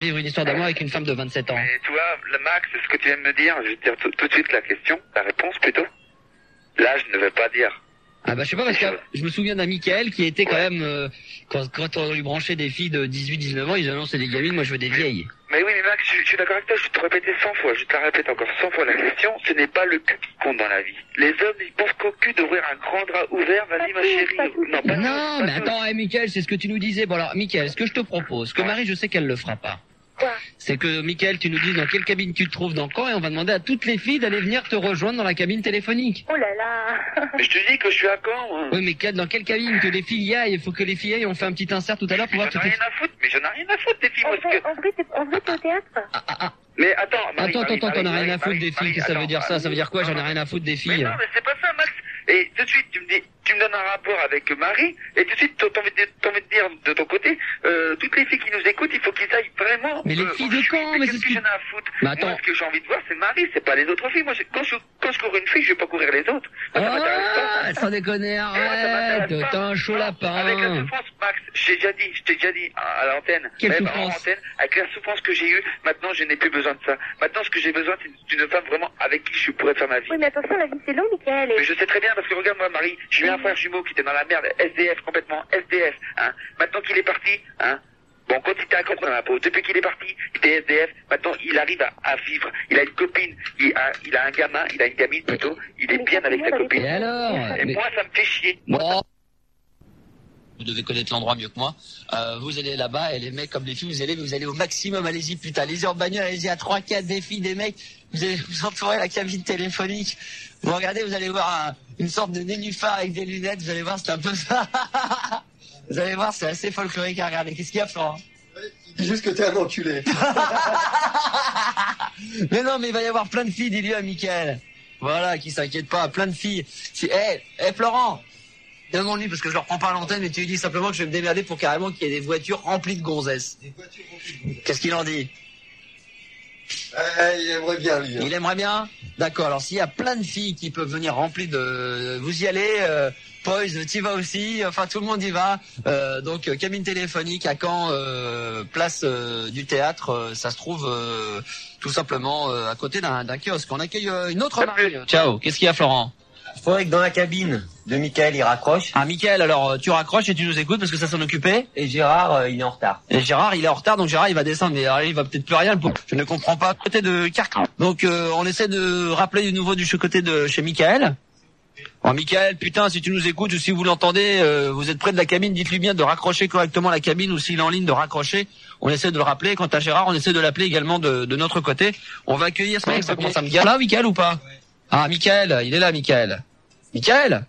vivre une histoire d'amour avec une femme de 27 ans? Mais tu vois, le Max, ce que tu viens de me dire, je vais te dire tout de suite la réponse plutôt. Là, je ne veux pas dire. Ah bah je sais pas, parce que je me souviens d'un Michael qui était quand même, quand on lui branchait des filles de 18-19 ans, ils annonçaient des gamines, moi je veux des vieilles. Mais oui, mais Max, je suis d'accord avec toi, je vais te répéter 100 fois, je te la répète encore 100 fois la question, ce n'est pas le cul qui compte dans la vie. Les hommes, ils pensent qu'au cul d'ouvrir un grand drap ouvert, vas-y ma chérie. Non, mais attends, Michael, c'est ce que tu nous disais. Bon alors, Michael, ce que je te propose, que Marie, je sais qu'elle le fera pas. Quoi? C'est que, Michael, tu nous dises dans quelle cabine tu te trouves dans Caen et on va demander à toutes les filles d'aller venir te rejoindre dans la cabine téléphonique. Oh là là. Mais je te dis que je suis à Caen, moi. Oui, mais dans quelle cabine? Que les filles y aillent, il faut que les filles y aillent, on fait un petit insert tout à l'heure pour voir J'en ai rien à foutre, mais j'en ai rien à foutre des filles, En parce que... vrai, t'es au théâtre? Mais attends, Marie, Attends, t'en as rien à foutre Marie, des filles, Marie, qu'est-ce que ça veut dire ça? Ça veut dire quoi? non, J'en ai rien à foutre des Mais filles. non, mais c'est pas ça, Max. Et tout de suite, tu me donnes un rapport avec Marie, et tout de suite, t'as envie de dire de ton côté, toutes les filles qui nous écoutent, il faut qu'ils aillent vraiment... Mais les filles de Caen, mais c'est qu'est-ce ce que j'en ai à foutre? Mais attends. Moi, ce que j'ai envie de voir, c'est Marie, c'est pas les autres filles. Moi, quand je cours une fille, je vais pas courir les autres. Moi, ça m'intéresse pas. Ah, sans déconner, arrête, t'es un chaud lapin. Avec la souffrance, Max, je t'ai déjà dit à l'antenne, Quelle même souffrance? en antenne, avec la souffrance que j'ai eue, maintenant je n'ai plus besoin de ça. Maintenant ce que j'ai besoin, c'est d'une femme vraiment avec qui je pourrais faire ma vie. Oui, mais attention, la vie c'est long, Michael. Mais je sais très bien, parce que regarde moi Marie, j'ai eu un frère jumeau qui était dans la merde, SDF, complètement SDF, hein. Maintenant qu'il est parti, hein. Bon, quand il était à Caen dans la peau, depuis qu'il est parti, il était SDF, maintenant il arrive à vivre, il a une copine, il a un gamin, il a une gamine plutôt, il est bien avec sa copine. Et alors? Et moi ça me fait chier. Bon. Vous devez connaître l'endroit mieux que moi. Vous allez là-bas et les mecs comme les filles, vous allez au maximum. Allez-y, putain, allez-y en bagnole, allez-y à 3-4 des filles, des mecs. Vous allez vous entourer la cabine téléphonique. Vous regardez, vous allez voir une sorte de nénuphar avec des lunettes. Vous allez voir, c'est un peu ça. Vous allez voir, c'est assez folklorique à regarder. Qu'est-ce qu'il y a, Florent? Dis juste que t'es un enculé. Mais non, mais il va y avoir plein de filles, dis-lui à Mickaël. Voilà, qui s'inquiète pas, plein de filles. Florent, demande-lui, parce que je le reprends pas à l'antenne, mais tu lui dis simplement que je vais me démerder pour carrément qu'il y ait des voitures remplies de gonzesses. Des voitures remplies. Qu'est-ce qu'il en dit? Il aimerait bien, lui. Hein. Il aimerait bien? D'accord, alors s'il y a plein de filles qui peuvent venir remplies de... Vous y allez, Poise, t'y vas aussi, enfin tout le monde y va. Donc cabine téléphonique à Caen, place du théâtre, ça se trouve tout simplement à côté d'un kiosque. On accueille une autre Marie. Ciao, qu'est-ce qu'il y a, Florent? Il faudrait que dans la cabine de Michael, il raccroche. Ah, Michael, alors tu raccroches et tu nous écoutes parce que ça s'en occupait. Et Gérard, il est en retard. Et Gérard, il est en retard, donc Gérard, il va descendre, mais il va peut-être plus rien. Je ne comprends pas. Côté de Carcan. Donc, on essaie de rappeler du nouveau du côté de chez Michael. Alors, Michael, putain, si tu nous écoutes ou si vous l'entendez, vous êtes près de la cabine, dites-lui bien de raccrocher correctement la cabine ou s'il est en ligne de raccrocher. On essaie de le rappeler. Quant à Gérard, on essaie de l'appeler également de notre côté. On va accueillir ce mec, ça commence à me dire. Là, Michael ou pas? Ah, Michael, il est là, Michael. Michael?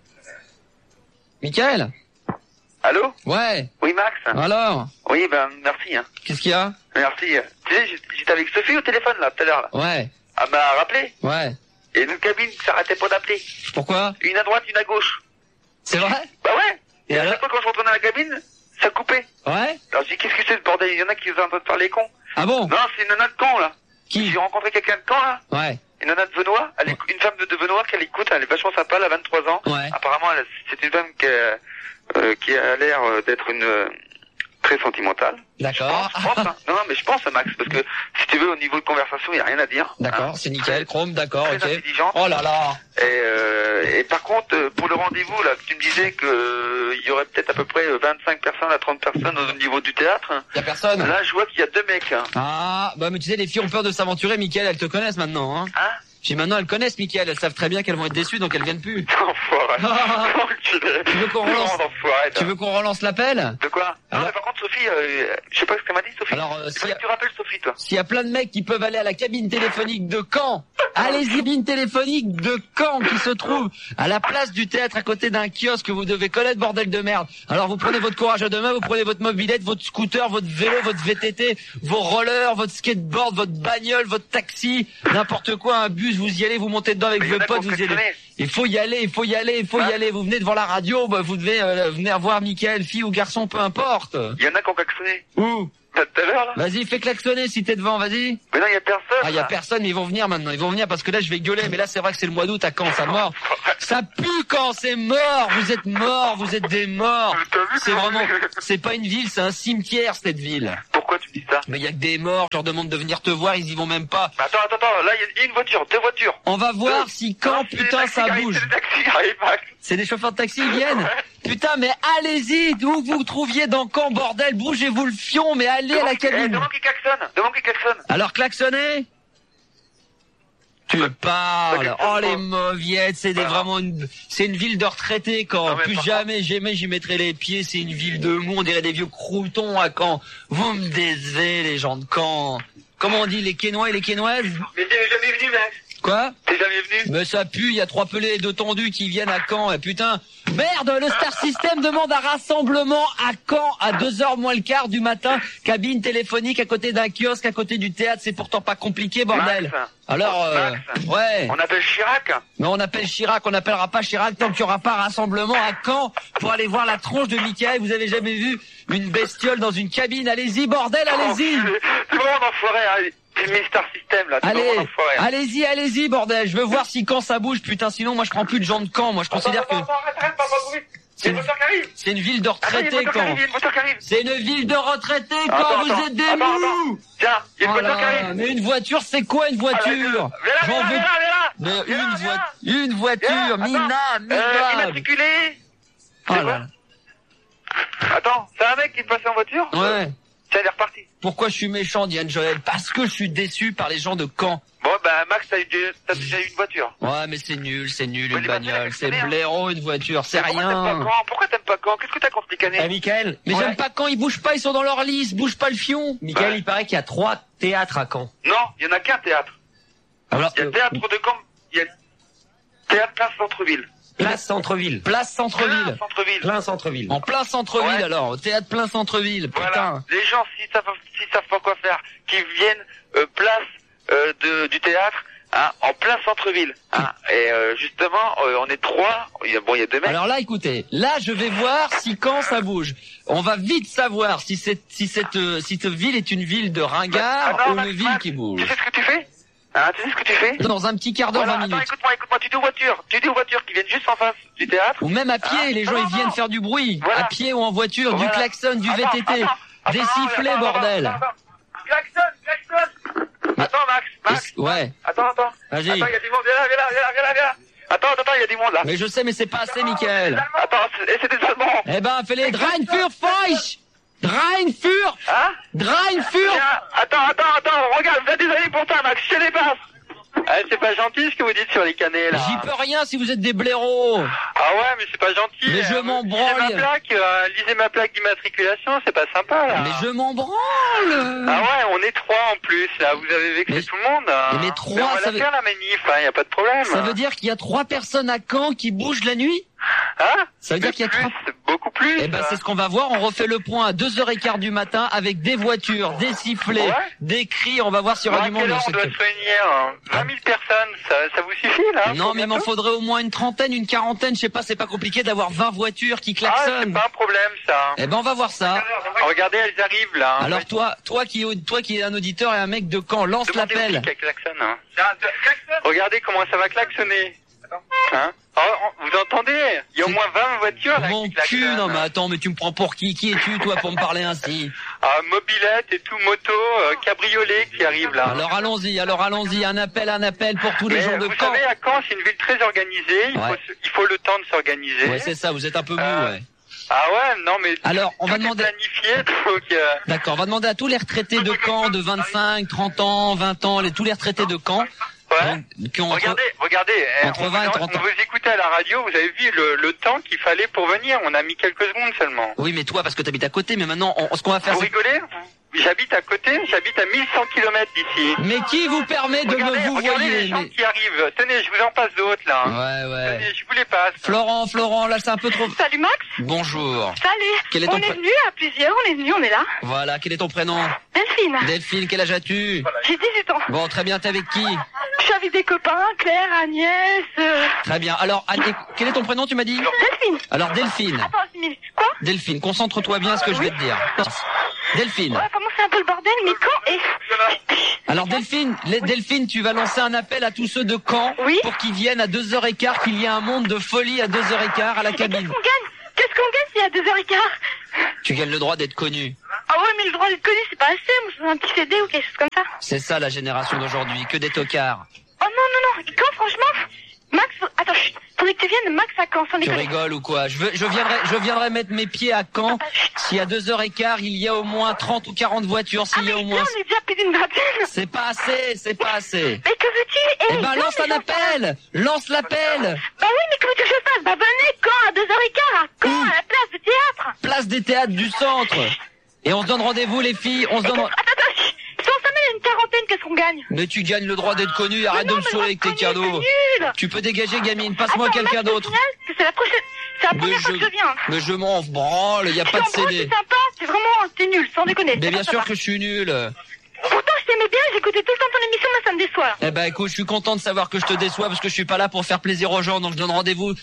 Michael? Allô? Ouais. Oui, Max? Alors? Oui, ben, merci, hein. Qu'est-ce qu'il y a? Merci. Tu sais, j'étais avec Sophie au téléphone, là, tout à l'heure, là. Ouais. Elle m'a rappelé. Ouais. Et une cabine qui s'arrêtait pas d'appeler. Pourquoi? Une à droite, une à gauche. C'est vrai? Bah ouais. Et Et à alors? chaque fois quand je retournais à la cabine, ça coupait. Ouais. Alors je dis, qu'est-ce que c'est ce bordel? Il y en a qui sont en train de faire les cons. Ah bon? Non, c'est une nana de Caen, là. Qui? J'ai rencontré quelqu'un de Caen, là. Ouais. Une nana de Venoy, une femme de Venoy qu'elle écoute, elle est vachement sympa, elle a 23 ans. Ouais. Apparemment, c'est une femme qui a l'air d'être une très sentimentale. D'accord. Je pense, hein. Non, mais je pense, Max, parce que si tu veux, au niveau de conversation, il n'y a rien à dire. D'accord, Hein. c'est nickel. Chrome, d'accord, Très ok. intelligente. Oh là là. Et par contre, pour le rendez-vous, là, tu me disais que il y aurait peut-être à peu près 25 personnes à 30 personnes au niveau du théâtre. Y a personne? Là, je vois qu'il y a 2 mecs. Hein. Ah, bah mais tu sais, les filles ont peur de s'aventurer, Mickaël, elles te connaissent maintenant, hein. Hein? J'ai maintenant, elles connaissent Mickaël, elles savent très bien qu'elles vont être déçues, donc elles viennent plus. Enfoiré. Ah. Enculé. Tu veux qu'on relance? Vraiment d'enfoiré, Tu veux qu'on relance l'appel? De quoi? Non, Alors- mais par contre, Sophie, je sais pas ce qu'elle m'a dit, Sophie. Alors, Il fallait que tu rappelles Sophie, toi. s'il y a plein de mecs qui peuvent aller à la cabine téléphonique de Caen, allez-y, cabine téléphonique de Caen qui se trouve à la place du théâtre à côté d'un kiosque que vous devez connaître, bordel de merde. Alors vous prenez votre courage à deux mains, vous prenez votre mobilette, votre scooter, votre vélo, votre VTT, vos rollers, votre skateboard, votre bagnole, votre taxi, n'importe quoi, un bus, vous y allez, vous montez dedans avec Mais il y vos en a potes, qu'on vous y allez. connaît. Il faut y aller, il faut y aller, il faut y aller. Vous venez devant la radio, bah, vous devez venir voir Mickaël, fille ou garçon, peu importe. Il y en a qui ont klaxonné. Où? Tout à l'heure, là. Vas-y, fais klaxonner si t'es devant, vas-y. Mais non, il y a personne. Ah, il y a là. personne, mais ils vont venir maintenant. Ils vont venir parce que là, je vais gueuler. Mais là, c'est vrai que c'est le mois d'août à Caen, ça mord. Ça pue quand c'est mort. Vous êtes morts, vous êtes des morts. T'as vu C'est comment- vraiment, c'est pas une ville, c'est un cimetière, cette ville. Pourquoi Pourquoi tu me dis ça? Mais il y a que des morts, je leur demande de venir te voir, ils y vont même pas. Attends, là il y a une voiture, 2 voitures. On va voir si quand, putain, ça bouge. C'est des taxis qui arrivent, Max. C'est des chauffeurs de taxi, ils viennent. Putain, mais allez-y, d'où vous trouviez dans Caen, bordel, bougez-vous le fion, mais allez à la cabine. Demande qui klaxonne. Alors klaxonnez. Tu parles. Oh les mauviettes, c'est c'est une ville de retraités Caen. Non, mais Plus jamais j'y mettrai les pieds. C'est une ville de mou. On dirait des vieux croutons à Caen. Vous me décevez les gens de Caen. Comment on dit les Quénois et les Quénoises? Mais t'es jamais venu, Max. Quoi? T'es jamais venu? Mais ça pue, il y a 3 pelés et 2 tendus qui viennent à Caen. Et putain, merde, le Star System demande un rassemblement à Caen à 2h moins le quart du matin. Cabine téléphonique à côté d'un kiosque, à côté du théâtre. C'est pourtant pas compliqué, bordel. Max. Alors, Max. ouais. On appelle Chirac. Mais on appelle Chirac, on n'appellera pas Chirac tant qu'il n'y aura pas rassemblement à Caen pour aller voir la tronche de Michael. Vous avez jamais vu une bestiole dans une cabine? Allez-y, bordel, allez-y. C'est vraiment un enfoiré, hein. C'est le Star System, là. Allez-y, bordel. Je veux voir si Caen ça bouge, putain. Sinon, moi, je prends plus de gens de Caen. Moi, je considère que Arrête, pas trop vite. Il y a une voiture qui arrive. c'est une ville de retraités, Caen. Il y a une voiture qui arrive. C'est une ville de retraités, Caen. Attends, Vous êtes des attends. mous. Tiens, il y a une Oh voiture qui là, arrive. mais une voiture, c'est quoi une voiture? J'en veux. Mais une voiture, minable. Immatriculé. Oh là. Attends, c'est un mec qui est passé en voiture? Ouais. Tiens, il est reparti. Pourquoi je suis méchant, Diane Joël? Parce que je suis déçu par les gens de Caen. Bon, bah, Max, t'as déjà eu une voiture. Ouais, mais c'est nul, une les bagnole. bagnoles, C'est hein. blaireau, une voiture, c'est rien. Pourquoi t'aimes pas Caen? Qu'est-ce que t'as contre les canets? Michael. Mais j'aime pas quand ils bougent pas, ils sont dans leur lit, ils se bougent pas le fion. Michael, il paraît qu'il y a 3 théâtres à Caen. Non, il y en a qu'un théâtre. Alors, Il y a théâtre de Caen, il y a théâtre place centre-ville. Place centre-ville. place centre-ville. Centre-ville. Plein centre-ville. En plein centre-ville Ouais. alors, au théâtre plein centre-ville, putain. Voilà. Les gens, s'ils savent pas quoi faire, qu'ils viennent place du théâtre, hein, en plein centre-ville. Hein. Et justement, on est 3. Il y a 2 mecs. Alors là, écoutez, là je vais voir si quand ça bouge. On va vite savoir si cette ville est une ville de ringards Ah non, ou une Max, ville qui bouge. Tu sais ce que tu fais? Hein, tu sais ce que tu fais? Dans un petit quart d'heure, Voilà, 20 attends, minutes. écoute-moi, tu dis aux voitures qui viennent juste en face du théâtre. Ou même à pied, Ah, les gens non, ils viennent non. faire du bruit, Voilà. à pied ou en voiture, du Voilà. klaxon, du Attends, VTT, attends, des attends, sifflets, attends, bordel. attends. Klaxon. Attends, Max. Ouais, Attends. vas-y. Attends, il y a du monde. Viens là. Attends, il y a du monde là. Mais je sais, mais c'est pas assez, Michael. Attends, c'est des Allemands. Eh ben, fais-les Dreinfürfeuch! Dreinfür! Hein? Dreinfür! Viens. Attends, regarde, vous êtes désolé pour ça, Max, je les passe. C'est pas gentil ce que vous dites sur les canets là. J'y peux rien si vous êtes des blaireaux. Ah ouais, mais c'est pas gentil. Mais je m'en branle. Lisez ma plaque d'immatriculation, c'est pas sympa là. Mais je m'en branle. Ah ouais, on est 3 en plus là, vous avez vexé Mais- tout le monde. Hein. mais 3, on va ça la veut- faire la manif, hein, y a pas de problème. Ça veut dire qu'il y a 3 personnes à Caen qui bougent la nuit? Hein? Ça veut dire qu'il y a plus, 3... beaucoup plus. Eh ben, c'est ce qu'on va voir. On refait le point à 2h15 du matin avec des voitures, des sifflets, Ouais. des cris. On va voir s'il y aura À du monde quelle dans heure on cette... doit se réunir? 20 000 personnes, ça vous suffit là? Non, pour mais il m'en bientôt faudrait au moins une trentaine, une quarantaine. Je sais pas, c'est pas compliqué d'avoir 20 voitures qui Ah, c'est klaxonnent. pas un problème ça. Eh ben, on va voir ça. Regardez, elles arrivent là. hein. Alors toi qui es un auditeur et un mec de Caen, lance Demandez au l'appel. flic, elle klaxonne, hein. Regardez comment ça va klaxonner. Hein? Vous entendez? Il y a au C'est- moins 20 voitures là Mon qui cul, klaxonnent. non mais attends, mais tu me prends pour qui? Qui es-tu toi pour me parler ainsi? Ah, mobilette et tout, moto, cabriolet qui arrive là. Alors allons-y, un appel pour tous les Mais gens de vous Caen. savez, à Caen, c'est une ville très organisée. Il faut le temps de s'organiser. Ouais, c'est ça, vous êtes un peu mou, ouais. Ah ouais, non mais Alors, on va tout est demander... planifié, donc D'accord, on va demander à tous les retraités de Caen de 25, 30 ans, 20 ans, tous les retraités de Caen, ouais. qui ont Regardez, entre 20 et 30 on ans. vous écoutait à la radio, vous avez vu le temps qu'il fallait pour venir. On a mis quelques secondes seulement. Oui, mais toi, parce que t'habites à côté, mais maintenant, ce qu'on va faire, Vous c'est... rigolez? J'habite à côté, j'habite à 1100 km d'ici. Mais qui vous permet de Regardez me vous les voyez gens qui arrivent. Tenez, je vous en passe d'autres là. Ouais. Tenez, je vous les passe. Florent, là c'est un peu trop... Salut Max. Bonjour. Salut. Quel est On ton est pré- venus à plusieurs, on est là. Voilà, quel est ton prénom? Delphine. Delphine, quel âge as-tu? J'ai 18 ans. Bon, très bien, t'es avec qui? Je suis avec des copains, Claire, Agnès. Très bien. Alors, quel est ton prénom, tu m'as dit? Delphine. Alors, Delphine. Attends, 6 minutes. Quoi? Delphine, concentre-toi bien à ce que je vais te dire. Delphine. Ouais, vraiment c'est un peu le bordel, mais quand est... Alors Delphine, tu vas lancer un appel à tous ceux de Caen Oui. pour qu'ils viennent à 2h15, qu'il y ait un monde de folie à 2h15 à la Qu'est-ce qu'on cabine. gagne? Qu'est-ce qu'on gagne s'il y a 2h15? Tu gagnes le droit d'être connu. Ah ouais, mais le droit d'être connu, c'est pas assez. Moi, je veux un petit CD ou quelque chose comme ça. C'est ça la génération d'aujourd'hui, que des tocards. Oh non. Et quand, franchement, Max, attends, chut, faudrait que tu viennes, Max, à Caen, sans Tu déconner. rigoles ou quoi? Je viendrai mettre mes pieds à Caen si à 2h15 il y a au moins 30 ou 40 voitures, Ah, s'il y mais a au là, moins... on est déjà plus d'une vingtaine. C'est pas assez. Mais que veux-tu? Eh ben, lance un appel! Lance l'appel! Bah oui, mais que veux-tu que je fasse? Bah venez, quand? À 2h15, à Caen, à la place du théâtre. Place des théâtres du centre! Et on se donne rendez-vous, les filles, on se donne... Attends, chut. Si on s'amène à une quarantaine, qu'est-ce qu'on gagne? Mais tu gagnes le droit d'être connu, arrête de me saouler avec tes cadeaux. C'est nul. Tu peux dégager, gamine, passe-moi Attends, quelqu'un Max, au d'autre. final, que c'est la première fois que je viens. Mais je m'en branle, y a pas de En gros, CD. c'est sympa, c'est vraiment, t'es nul, sans déconner. Mais bien sûr que je suis nul. Pourtant, je t'aimais bien, j'écoutais tout le temps ton émission, mais ça me déçoit. Eh ben écoute, je suis content de savoir que je te déçois parce que je suis pas là pour faire plaisir aux gens, donc je donne rendez-vous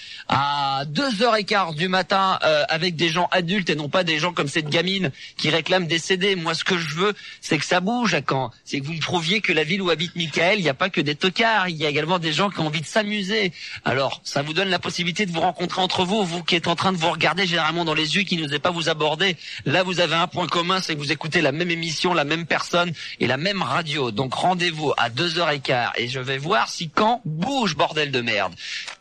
à 2h15 du matin avec des gens adultes et non pas des gens comme cette gamine qui réclame des CD. Moi, ce que je veux, c'est que ça bouge à Caen. C'est que vous me prouviez que la ville où habite Michael, il n'y a pas que des tocards, il y a également des gens qui ont envie de s'amuser. Alors, ça vous donne la possibilité de vous rencontrer entre vous, vous qui êtes en train de vous regarder généralement dans les yeux, qui n'osez pas vous aborder. Là, vous avez un point commun, c'est que vous écoutez la même émission, la même personne et la même radio. Donc rendez-vous à 2h15 et je vais voir si Caen bouge, bordel de merde.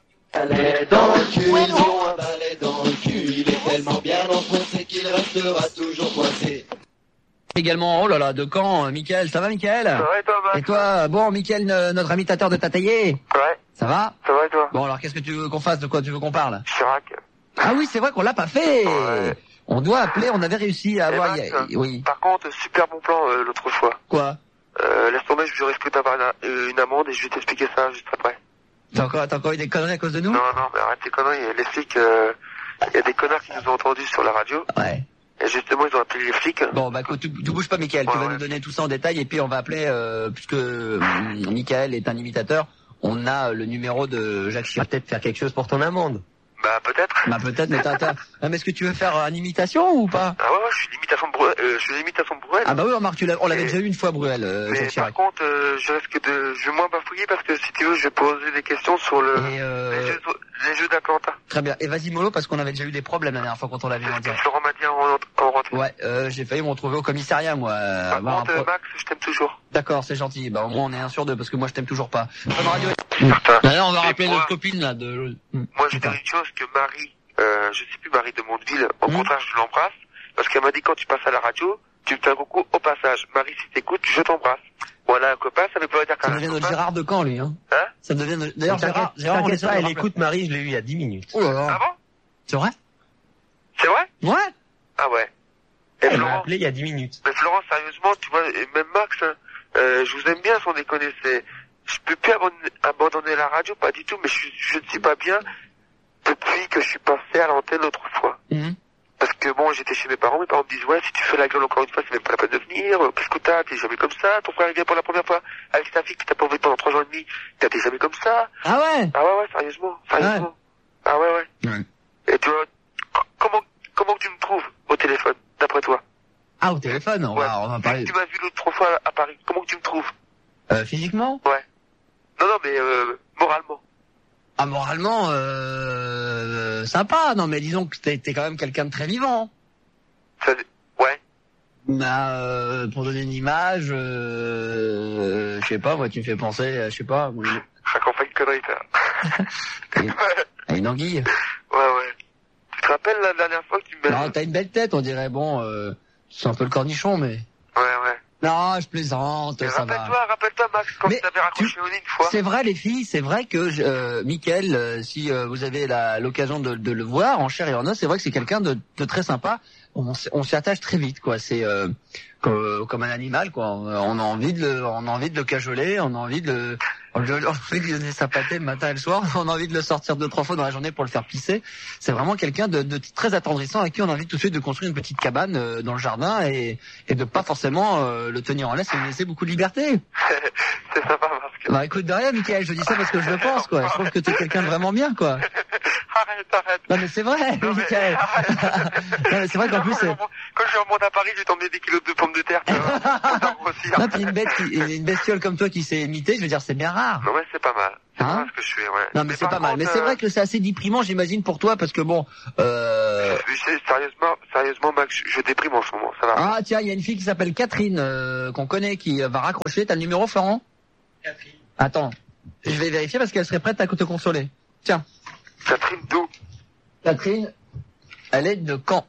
Balai dans le cul, ils ont un balai dans le cul, il est tellement bien enfoncé qu'il restera toujours coincé. Également, oh là là, de Caen, Mickaël, ça va Mickaël? Ça va et toi, Max? Et toi, bon Mickaël, notre imitateur de Tataillé, Ouais, ça va? ça va et toi? Bon alors qu'est-ce que tu veux qu'on fasse, de quoi tu veux qu'on parle? Chirac. Ah oui, c'est vrai qu'on l'a pas fait. Ouais. On doit appeler, on avait réussi à avoir... Max, Oui. Par contre, super bon plan l'autre fois. Quoi? Laisse tomber, je risque d'avoir une amende et je vais t'expliquer ça juste après. T'as encore eu des conneries à cause de nous? Non, mais arrête tes conneries. Les flics, il y a des connards qui nous ont entendus sur la radio. Ouais. Et justement, ils ont appelé les flics. Bon, bah écoute, tu bouges pas Mickaël, tu vas Ouais. nous donner tout ça en détail et puis on va appeler, puisque Mickaël est un imitateur, on a le numéro de Jacques Chirac. Peut-être faire quelque chose pour ton amende. Bah, peut-être. Bah peut-être, mais ah, mais est-ce que tu veux faire une imitation ou pas? Ah ouais, je suis l'imitation de Bruel. Ah bah oui, remarque, on l'avait Et- déjà eu une fois, Bruel, Mais Jacques par Chirac. contre, je vais moins bafouiller parce que si tu veux, je vais poser des questions sur Et les jeux d'Atlanta. très bien. Et vas-y mollo, parce qu'on avait déjà eu des problèmes la dernière fois quand on l'avait C'est en ce que direct. Florent m'a dit en rentrée. Ouais, j'ai failli me retrouver au commissariat, moi. Par avoir un contre, Max, je t'aime toujours. D'accord, c'est gentil. Bah au moins on est 1 sur 2 parce que moi je t'aime toujours pas. Bonne radio. Certain. D'ailleurs, on va Et rappeler moi- notre copine là de. Moi, je dirais une chose que Marie, je sais plus Marie de Mondeville, au Hmm. contraire, je l'embrasse, parce qu'elle m'a dit quand tu passes à la radio, tu me fais un coucou au passage. Marie, si t'écoutes, je t'embrasse. Voilà, un copain, ça veut pas dire Ça qu'un devient notre copain. Gérard de Caen, lui, hein. Hein? Ça devient. D'ailleurs, Gérard, on T'inquiète essaie pas, de elle rappeler. écoute Marie, je l'ai eu il y a 10 minutes. Oh là là. Ah bon? C'est vrai? C'est vrai? Ouais. Ah ouais. Et Elle m'a Florent, appelé il y a 10 minutes. mais Florent, sérieusement, tu vois, et même Max, hein, je vous aime bien sans déconner, je peux plus abandonner la radio, pas du tout, mais je ne suis pas bien depuis que je suis passé à l'antenne l'autre fois. Mhm. Parce que bon, j'étais chez mes parents me disent, ouais, si tu fais la gueule encore une fois, c'est même pas la peine de venir, qu'est-ce que t'es jamais comme ça, ton frère il vient pour la première fois, avec ta fille qui t'a pas enlevé pendant 3 ans et demi, t'es jamais comme ça. Ah ouais. Ah ouais, sérieusement. Ah ouais. Ouais. Et tu vois, comment que tu me trouves au téléphone, d'après toi? Ah, au téléphone, on va parler. Tu m'as vu l'autre fois à Paris, comment que tu me trouves? Physiquement? Ouais. Non, mais moralement. Ah, moralement, sympa. Non, mais disons que t'es quand même quelqu'un de très vivant. Ouais. Bah, pour donner une image, je sais pas, moi, tu me fais penser, je sais pas, moi, Chaque enfant une connerie, ça. à une anguille. Ouais. Tu te rappelles la dernière fois que tu me Non, t'as une belle tête, on dirait, bon, c'est un peu le cornichon, mais... Ouais. Non, je plaisante, Mais ça va. rappelle-toi, Max, quand Mais tu t'avais raccroché au nez une fois. C'est vrai, les filles, c'est vrai que Mickaël, si vous avez l'occasion de le voir en chair et en os, c'est vrai que c'est quelqu'un de très sympa. On s'y attache très vite, quoi. C'est comme un animal, quoi. On a envie de le cajoler, on a envie de lui donner sa pâtée le matin et le soir. On a envie de le sortir 2-3 fois dans la journée pour le faire pisser. C'est vraiment quelqu'un de très attendrissant avec qui on a envie tout de suite de construire une petite cabane dans le jardin et de pas forcément le tenir en laisse et lui laisser beaucoup de liberté. C'est sympa parce que... Bah écoute de rien, Mickaël, je dis ça parce que je le pense, quoi. Je trouve que t'es quelqu'un de vraiment bien, quoi. Ah, arrête. Non mais c'est vrai, Non, mais Michael. arrête. Non mais c'est vrai qu'en plus... Quand je remonte à Paris, je vais t'emmener des kilos de pommes de terre, tu vois. Pour t'en grossir. Non, puis une bestiole comme toi qui s'est imitée, je veux dire, c'est bien rare. Non, ouais, c'est pas mal. C'est Hein pas mal ce que je fais, ouais. Non mais c'est par pas mal. contre, Mais c'est vrai que c'est assez déprimant, j'imagine, pour toi, parce que bon... Sérieusement, Max, je déprime en ce moment, ça va. Ah tiens, il y a une fille qui s'appelle Catherine, qu'on connaît, qui va raccrocher. T'as le numéro, Florent? Catherine. Attends, je vais vérifier parce qu'elle serait prête à te consoler. Tiens, Catherine d'où? Catherine, elle est de Caen.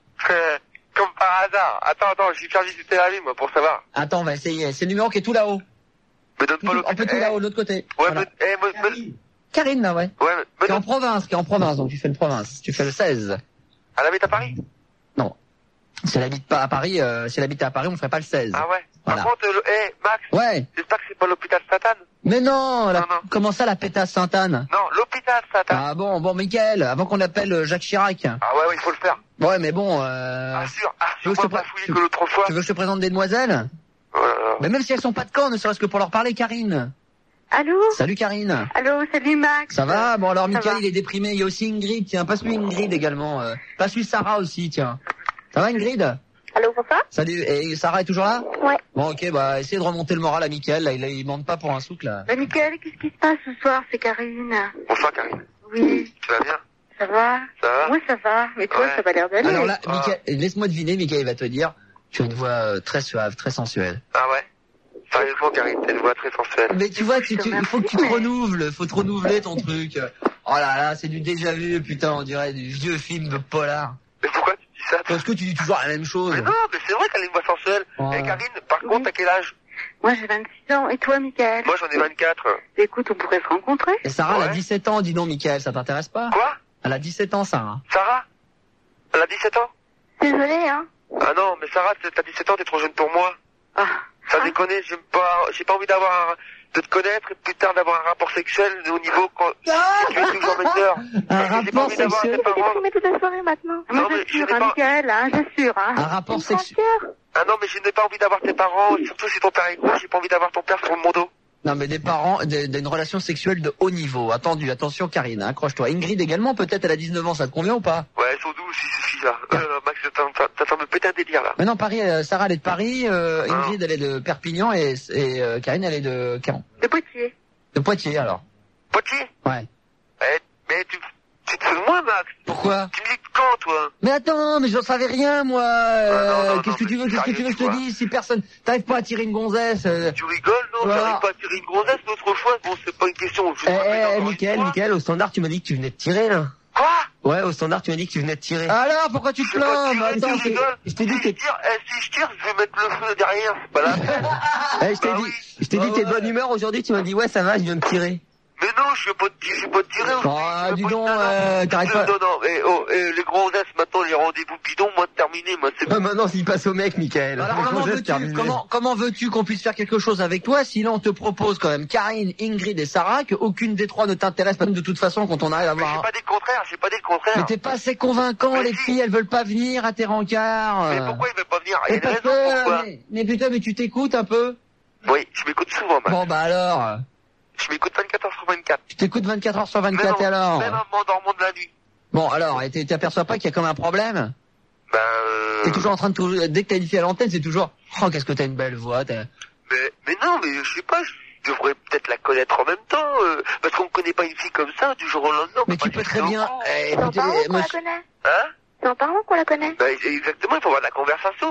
Comme par hasard. Attends, je vais faire visiter la ville, moi, pour savoir. Attends, on va essayer. C'est le numéro qui est tout là-haut. Me donne pas Un peu tout là-haut, de l'autre côté. Ouais, Voilà. me Karine, là, ouais. ouais, me Qui est en donne. province, donc tu fais le province. Tu fais le 16. Elle habite à Paris? Non. Si elle habite pas à Paris, si elle habitait à Paris, on ferait pas le 16. Ah ouais. Voilà. Par contre, Max, Ouais. j'espère que c'est pas l'hôpital Sainte-Anne. Mais non, Non. comment ça, la pétasse Sainte-Anne? Non, l'hôpital Sainte-Anne. Ah bon, Michael, avant qu'on appelle Jacques Chirac. Ah ouais, il faut le faire. Ouais, mais bon, Assure, tu veux que je te moi pré- pas fouillé que l'autre fois. tu veux que je te présente des demoiselles? Oh là là. Mais même si elles sont pas de Caen, ne serait-ce que pour leur parler, Karine. Allô? Salut Karine. Allô, salut Max. Ça va? Bon alors Ça Michael va. il est déprimé, il y a aussi Ingrid, tiens, passe-lui Ingrid également. Passe-lui Sarah aussi, tiens. Ça va Ingrid? Allô, bonsoir? Salut, et Sarah est toujours là? Ouais. Bon ok, bah essayez de remonter le moral à Michael, là, il monte pas pour un souk là. Bah, Mickaël, qu'est-ce qui se passe ce soir? C'est Karine. Bonsoir, Karine. Oui. Tu vas bien? Ça va? Ça va? Moi, ça va. Mais toi, Ouais. ça va l'air d'aller. Alors là, Ah. Michael, laisse-moi deviner, Michael va te dire, tu as une voix très suave, très sensuelle. Ah ouais? Sérieusement, Karine, t'as une voix très sensuelle. Mais tu vois, il faut que tu te Mais- renouveles, faut te renouveler ton truc. Oh là là, c'est du déjà vu, putain, on dirait du vieux film de polar. Mais pourquoi tu dis ça? Parce que tu dis toujours la même chose. Mais non, mais c'est vrai qu'elle a une voix sensuelle. Ouais. Et Karine, par contre, t'as quel âge? Moi, j'ai 26 ans. Et toi, Mickaël? Moi, j'en ai 24. Écoute, on pourrait se rencontrer. Et Sarah, elle a Ouais. 17 ans, dis donc, Michael, ça t'intéresse pas? Quoi? Elle a 17 ans, Sarah. Sarah? Elle a 17 ans? Désolée, hein. Ah non, mais Sarah, t'as 17 ans, t'es trop jeune pour moi. Ah. Ça déconne, j'ai pas envie de te connaître et plus tard d'avoir un rapport sexuel au niveau quand tu es toujours mineur. Un J'ai pas rapport envie d'avoir sexuel. tes Tu t'es parents. déprimé toute la soirée maintenant. Non, Moi, mais je j'assure, n'ai hein, pas- Mickaël, hein, j'assure, hein. Un rapport Tu me sexuel. rassures. Ah non, mais je n'ai pas envie d'avoir tes parents, surtout si ton père est gros, j'ai pas envie d'avoir ton père sur mon dos. Non, mais des parents, d'une relation sexuelle de haut niveau. Attention, Karine, accroche-toi. Ingrid également, peut-être, elle a 19 ans, ça te convient ou pas? Ouais, elles sont douces, si suffit là. Max, t'attends me péter un délire là. Mais non, Paris, Sarah, elle est de Paris, Ingrid, elle est de Perpignan, et Karine, elle est de Caen. De Poitiers. De Poitiers, alors. Poitiers? Ouais. Mais tu te fous de moi, Max? Pourquoi? Tu me dis quand, toi? Mais attends, mais j'en savais rien, moi. non, Qu'est-ce que tu veux, mais qu'est-ce que tu veux que je te sérieux, dise? Si personne, t'arrives pas à tirer une gonzesse. Tu rigoles, non? Voilà. J'arrive pas à tirer une grossesse l'autre fois. Bon, c'est pas une question. Je te répète encore une fois. Michael, au standard, tu m'as dit que tu venais de tirer, là. Quoi? Ouais, au standard, tu m'as dit que tu venais de tirer. Alors, pourquoi tu te Je vais pas plains? tirer, Mais attends, tu rigoles. je t'ai dit Si que je tire, si je tire, je vais mettre le feu derrière. C'est pas la peine. je t'ai Bah dit, oui. je t'ai dit que t'es de bonne humeur aujourd'hui, tu m'as dit, ouais, ça va, je viens de tirer. Mais non, je vais pas te tirer aujourd'hui. Ah, Je vais dis pas te- donc, non, non. t'arrêtes pas. Non, les grosses maintenant, les rendez-vous bidons, moi, terminé, moi, c'est Ah, maintenant, s'il passe au mec, Michael. Alors, comment veux-tu qu'on puisse faire quelque chose avec toi, sinon on te propose quand même Karine, Ingrid et Sarah, que aucune des trois ne t'intéresse pas de toute façon quand on arrive à Mais j'ai voir. pas dit le contraire, j'ai pas dit le contraire. Mais t'es pas assez convaincant, Mais les si. filles, elles veulent pas venir à tes rencarts. Mais pourquoi il veut pas venir? Il y a Mais une parce raison, pourquoi? que, mais putain, mais tu t'écoutes un peu? Oui, je m'écoute souvent, Max. Bon, bah alors, Je m'écoute 24 heures sur 24. tu t'écoutes 24 heures sur Même 24 et alors? en m'endormant de la nuit. Bon, alors, et t'aperçois pas qu'il y a comme un problème? Ben, T'es toujours en train de dès que t'as une fille à l'antenne, c'est toujours, oh, qu'est-ce que t'as une belle voix, mais non, mais je sais pas, je devrais peut-être la connaître en même temps, parce qu'on ne connaît pas une fille comme ça du jour au lendemain. Mais tu peux très bien, C'est en parlant qu'on la connaît. Hein? C'est en parlant qu'on la connaît. Ben, exactement, il faut avoir de la conversation,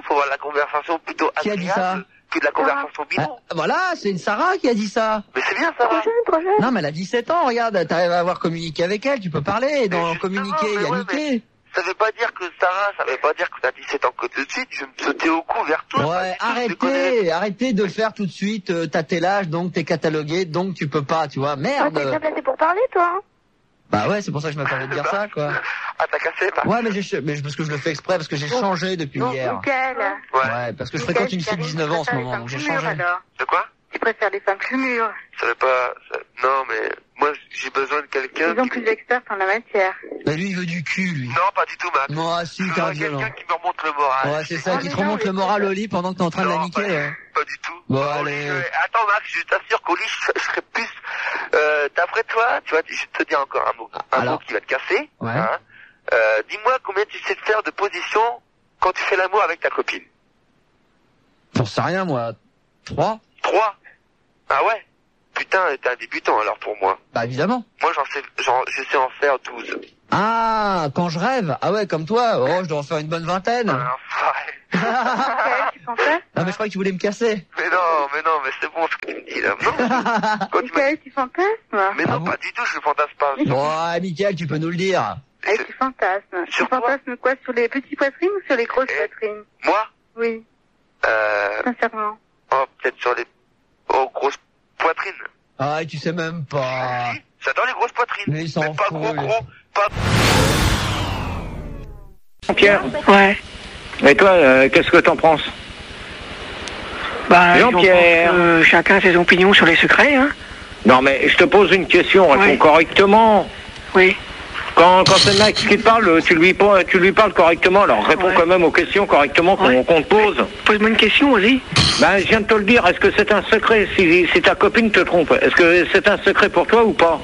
plutôt Qui a dit agréable que de la conversation bidon. Ah, voilà, c'est une Sarah qui a dit ça. Mais c'est bien, ça Trop va. jeune, trop jeune. Non, mais elle a 17 ans, regarde, t'arrives à avoir communiqué avec elle, tu peux parler, dans justement, communiquer, il y mais a ouais, niqué. Ça veut pas dire que Sarah, ça veut pas dire que t'as 17 ans que tout de suite, je vais me sauter au cou vers toi. Ouais, pas du tout, je te connais. arrêtez de faire tout de suite, t'as tel âge, donc t'es catalogué, donc tu peux pas, tu vois, Toi, t'es bien merde. placé pour parler, toi. Hein. Bah ouais, c'est pour ça que je me permets de dire ça, quoi. Ah, t'as cassé, là? Ouais, mais parce que je le fais exprès, parce que j'ai changé depuis hier. Mickaël. Ouais, parce que je fréquente une fille de 19 ans en ce moment, donc j'ai changé. Alors. De quoi? Tu préfères les femmes plus mûres. Ça veut pas, non, mais, moi, j'ai besoin de quelqu'un Ils ont plus d'experts en la matière. Mais lui, il veut du cul, lui. Non, pas du tout, Max. Moi, si, Je t'es un veux violent. quelqu'un qui me remonte le moral. Ouais, c'est ça, Oh, qui mais te non, remonte mais le moral c'est- au lit pendant que t'es en train de la niquer. Pas du tout. Bon, Au allez. lit, attends, Max, je t'assure qu'au lit, je serais plus d'après toi, tu vois, je vais te dire encore un mot Alors qui va te casser. Ouais. Hein. Dis-moi combien tu sais faire de positions quand tu fais l'amour avec ta copine. J'en sais rien, moi. 3 3. Ah ouais. Putain, t'es un débutant alors pour moi. Bah évidemment. Moi je sais en faire 12. Ah, quand je rêve. Ah ouais, comme toi. Oh, je dois en faire une bonne vingtaine. Ouais. Tu fantasmes? Non, mais je croyais que tu voulais me casser. Mais c'est bon ce que tu me dis là. Non. Quand tu m'as- Michael, tu fantasmes? Mais non, Ah bon pas du tout, je fantasme pas. Bon, Mickaël, tu peux nous le dire. Tu fantasmes. Tu Sur quoi fantasmes quoi? Sur les petites poitrines ou sur les grosses poitrines? Moi Oui, sincèrement. Oh, peut-être sur les grosses poitrines. Ah, tu sais même pas. Si, j'adore les grosses poitrines. Mais ils s'en pas foutent, gros, pas... Pierre, Ouais. et toi, qu'est-ce que t'en penses? Bah, Jean-Pierre. Chacun ses opinions sur les secrets, hein. Non, mais je te pose une question, réponds Ouais. correctement. Oui. Quand c'est le mec qui te parle, tu lui parles correctement, alors réponds Ouais. quand même aux questions correctement qu'on te pose. Pose-moi une question, vas-y. Ben, je viens de te le dire, est-ce que c'est un secret si ta copine te trompe? Est-ce que c'est un secret pour toi ou pas?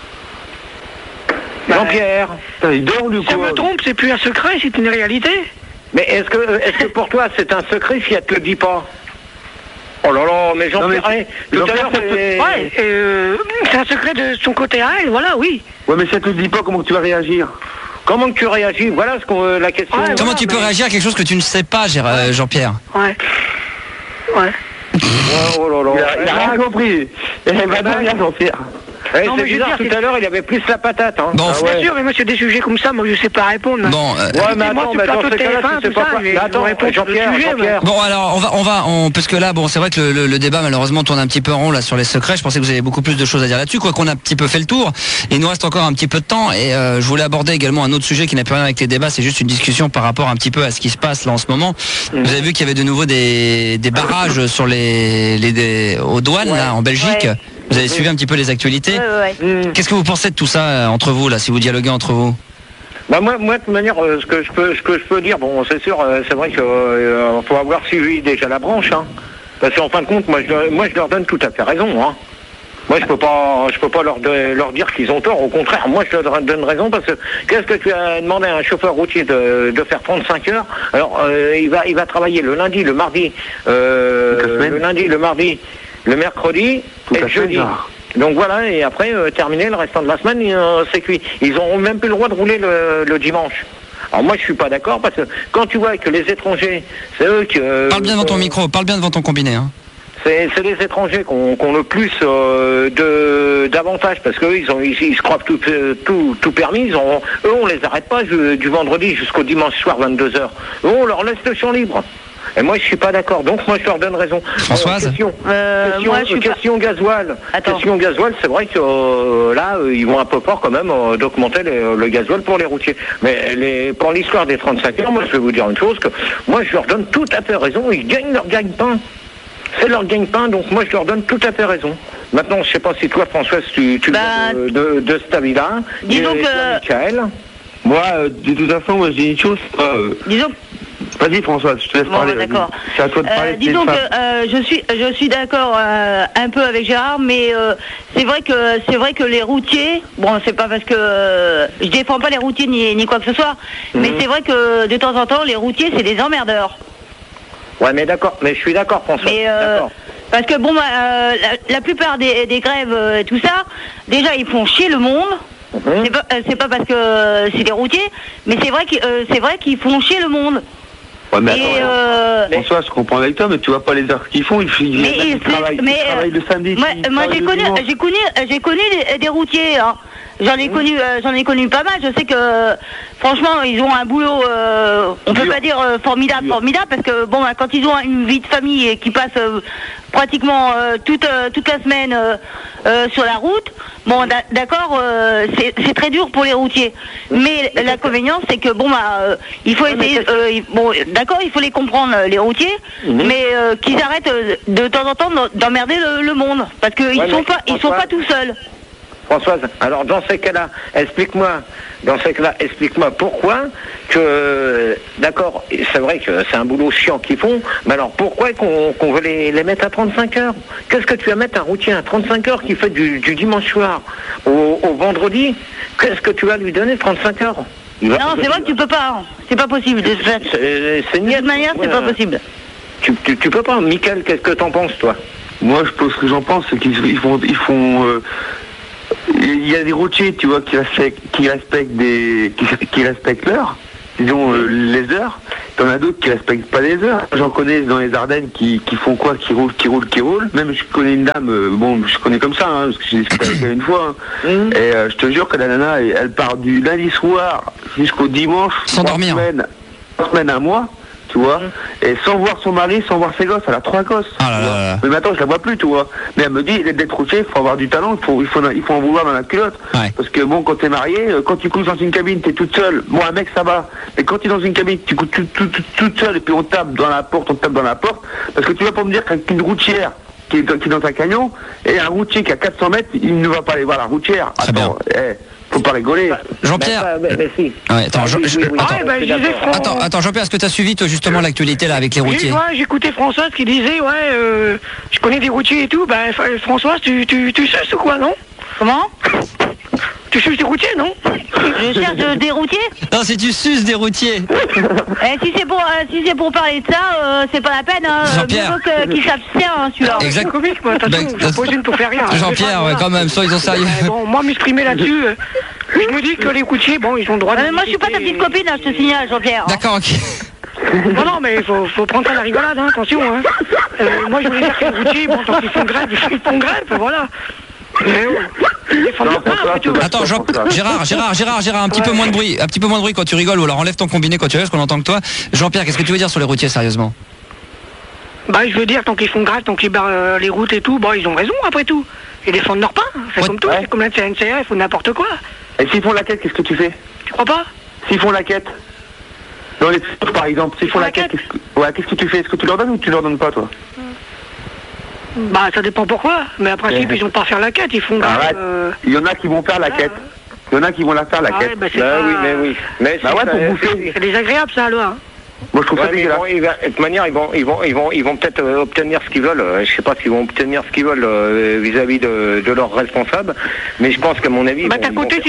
Jean-Pierre, il dort ou Si elle me trompe, c'est plus un secret, c'est une réalité. Mais est-ce que pour toi c'est un secret si elle te le dit pas? Oh là là, mais Jean-Pierre, tout à l'heure, Ouais, c'est un secret de son côté à elle, voilà, oui. Ouais, mais si elle te le dit pas, comment tu vas réagir? comment tu réagis? Voilà la question. Ouais, Comment tu peux réagir à quelque chose que tu ne sais pas, Jean-Pierre? Ouais. Ouais. Oh là là. Il a rien compris. Eh ben, bien, Jean-Pierre. Non, c'est mais je veux bizarre, dire, tout à l'heure, il avait plus la patate. Hein. Bon, Ah ouais. Bien sûr, mais moi, c'est des sujets comme ça, moi, je sais pas répondre. Bon, Ouais, mais moi, attends, tu mais dans plateau ces cas-là, TF1, tu sais tout pas ça, quoi. mais Mais attends, répondre sur le Jean-Pierre, sujet, Jean-Pierre. Bon, alors parce que là, bon, c'est vrai que le débat malheureusement tourne un petit peu en rond là sur les secrets. Je pensais que vous avez beaucoup plus de choses à dire là-dessus, quoi qu'on a un petit peu fait le tour. Il nous reste encore un petit peu de temps et je voulais aborder également un autre sujet qui n'a plus rien avec les débats. C'est juste une discussion par rapport un petit peu à ce qui se passe là en ce moment. Vous avez vu qu'il y avait de nouveau des barrages sur aux douanes là en Belgique. Ouais. Vous avez suivi un petit peu les actualités. Ouais. Qu'est-ce que vous pensez de tout ça entre vous là, si vous dialoguez entre vous? Bah moi de toute manière, ce que je peux dire, bon, c'est sûr, c'est vrai que faut avoir suivi déjà la branche, hein. Parce qu'en fin de compte, moi je leur donne tout à fait raison, hein. Moi je peux pas leur dire qu'ils ont tort. Au contraire, moi je leur donne raison parce que qu'est-ce que tu as demandé à un chauffeur routier de faire 35 heures? Alors il va travailler le lundi, le mardi, le lundi, le mardi, le mercredi et le jeudi. Donc voilà, et après, terminé, le restant de la semaine, c'est cuit. Ils n'auront même plus le droit de rouler le dimanche. Alors moi, je suis pas d'accord, parce que quand tu vois que les étrangers, c'est eux qui... Parle bien dans ton micro, parle bien devant ton combiné. Hein. C'est les étrangers qui ont le plus d'avantages, parce qu'eux, ils se croient tout permis. Eux, on les arrête pas du vendredi jusqu'au dimanche soir, 22h. Eux, on leur laisse le champ libre. Et moi, je suis pas d'accord. Donc, moi, je leur donne raison. Françoise Question gasoil. Attends. Question gasoil, c'est vrai que là, ils vont un peu fort quand même d'augmenter le gasoil pour les routiers. Mais pour l'histoire des 35 heures, moi, je vais vous dire une chose, que moi, je leur donne tout à fait raison. Ils gagnent leur gagne-pain. C'est leur gagne-pain, donc moi, je leur donne tout à fait raison. Maintenant, je sais pas si toi, Françoise, tu de cet avis-là. Disons Et que- toi, Michael. Moi, de toute façon, moi, j'ai une chose. Disons. Vas-y, François, je te laisse Bon, parler. bah, d'accord. vas-y. C'est à toi de parler. Disons que je suis d'accord un peu avec Gérard, mais c'est vrai que les routiers, bon, c'est pas parce que je défends pas les routiers ni quoi que ce soit, mais c'est vrai que de temps en temps les routiers c'est des emmerdeurs. Ouais, mais d'accord, mais je suis d'accord, François. Mais D'accord. parce que bon, la plupart des grèves, tout ça, déjà ils font chier le monde. C'est pas parce que c'est des routiers, mais c'est vrai qu'ils font chier le monde. Ouais, mais Et, attends, François, je comprends avec toi, mais tu vois pas les heures qu'ils font. Ils travaillent le samedi. Moi j'ai connu des routiers. Hein. J'en ai connu pas mal. Je sais que franchement ils ont un boulot. On peut pas dire formidable, parce que bon, quand ils ont une vie de famille et qui passe pratiquement toute la semaine sur la route. Bon, d'accord, c'est très dur pour les routiers. Mais l'inconvénient, c'est que bon, il faut essayer. Bon, d'accord, il faut les comprendre, les routiers, mais qu'ils arrêtent de temps en temps d'emmerder le monde, parce qu'ils sont pas tout seuls. Françoise, alors dans ces cas-là, explique-moi pourquoi que, d'accord, c'est vrai que c'est un boulot chiant qu'ils font, mais alors pourquoi qu'on veut les mettre à 35 heures? Qu'est-ce que tu vas mettre un routier à 35 heures qui fait du dimanche soir au vendredi? Qu'est-ce que tu vas lui donner 35 heures? Non, c'est vrai que tu peux pas, hein. C'est pas possible de ce fait. De toute manière, c'est pas possible. Tu peux pas. Mickaël, qu'est-ce que t'en penses, toi? Moi, ce que j'en pense, c'est qu'ils font il y a des routiers, tu vois, qui respectent l'heure, disons les heures. T'en as d'autres qui respectent pas les heures. J'en connais dans les Ardennes qui font quoi, qui roulent. Même je connais une dame, je connais comme ça, hein, parce que j'ai discuté avec elle une fois. Hein. Et je te jure que la nana, elle part du lundi soir jusqu'au dimanche, sans dormir, 3 semaines, un mois. Tu vois, et sans voir son mari, sans voir ses gosses, elle a 3 gosses. Mais maintenant je la vois plus, tu vois. Mais elle me dit, d'être routier, il faut avoir du talent, il faut en vouloir dans la culotte. Ouais. Parce que bon, quand t'es marié, quand tu couches dans une cabine, t'es toute seule. Bon, un mec ça va. Mais quand t'es dans une cabine, tu couches toute seule et puis on tape dans la porte. Parce que tu vas pas me dire qu'une routière qui est dans un camion et un routier qui a 400 mètres, il ne va pas aller voir la routière. Très bien. Faut pas rigoler. Jean-Pierre. Si. Ouais, attends, Jean-Pierre, est-ce que tu as suivi toi justement l'actualité là avec les routiers? Oui, j'écoutais Françoise qui disait je connais des routiers et tout. Françoise, tu suces ou quoi, non? Comment? Tu suces des routiers, non? Je cherche des routiers? Non, si tu suces des routiers. Si c'est pour parler de ça, c'est pas la peine. Jean-Pierre. Qui s'abstient, celui-là. Exact. Comique, moi, de toute façon, j'en pose une pour faire rien. Jean-Pierre, quand même, soyons sérieux. Bon, moi, m'exprimer là-dessus, je me dis que les routiers, bon, ils ont le droit de... moi, je suis pas ta petite copine, là, je te signale, Jean-Pierre. D'accord, ok. Non, mais il faut prendre ça à la rigolade, hein, attention. Hein. Moi, je voulais dire que les routiers, bon, tant qu'ils font grève, ils font grève, voilà. Attends, Gérard, un petit peu moins de bruit quand tu rigoles, ou alors enlève ton combiné quand tu restes, qu'on entend que toi. Jean-Pierre, qu'est-ce que tu veux dire sur les routiers, sérieusement? Je veux dire, tant qu'ils font grève, tant qu'ils barrent les routes et tout, ils ont raison après tout. Ils défendent leur pain, c'est comme tout, c'est comme la CNCF ou n'importe quoi. Et s'ils font la quête, qu'est-ce que tu fais? Tu crois pas? S'ils font la quête dans les trucs, par exemple, s'ils font la quête, qu'est-ce que tu fais? Est-ce que tu leur donnes ou tu leur donnes pas, toi? Ça dépend pourquoi, mais après principe ils ont pas à faire la quête, ils font il y en a qui vont faire la quête. Il y en a qui vont la faire la quête. Oui. Mais pour bouffer. C'est désagréable ça, alors. Moi je trouve ça dégueulasse. De toute manière, ils vont peut-être obtenir ce qu'ils veulent. Je sais pas s'ils vont obtenir ce qu'ils veulent vis-à-vis de leurs responsables, mais je pense qu'à mon avis. D'un côté,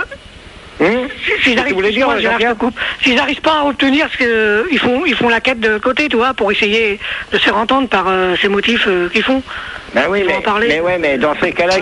s'ils n'arrivent pas à obtenir ce qu'ils font la quête de côté, tu vois, pour essayer de se faire entendre par ces motifs qu'ils font. Mais dans ces cas-là,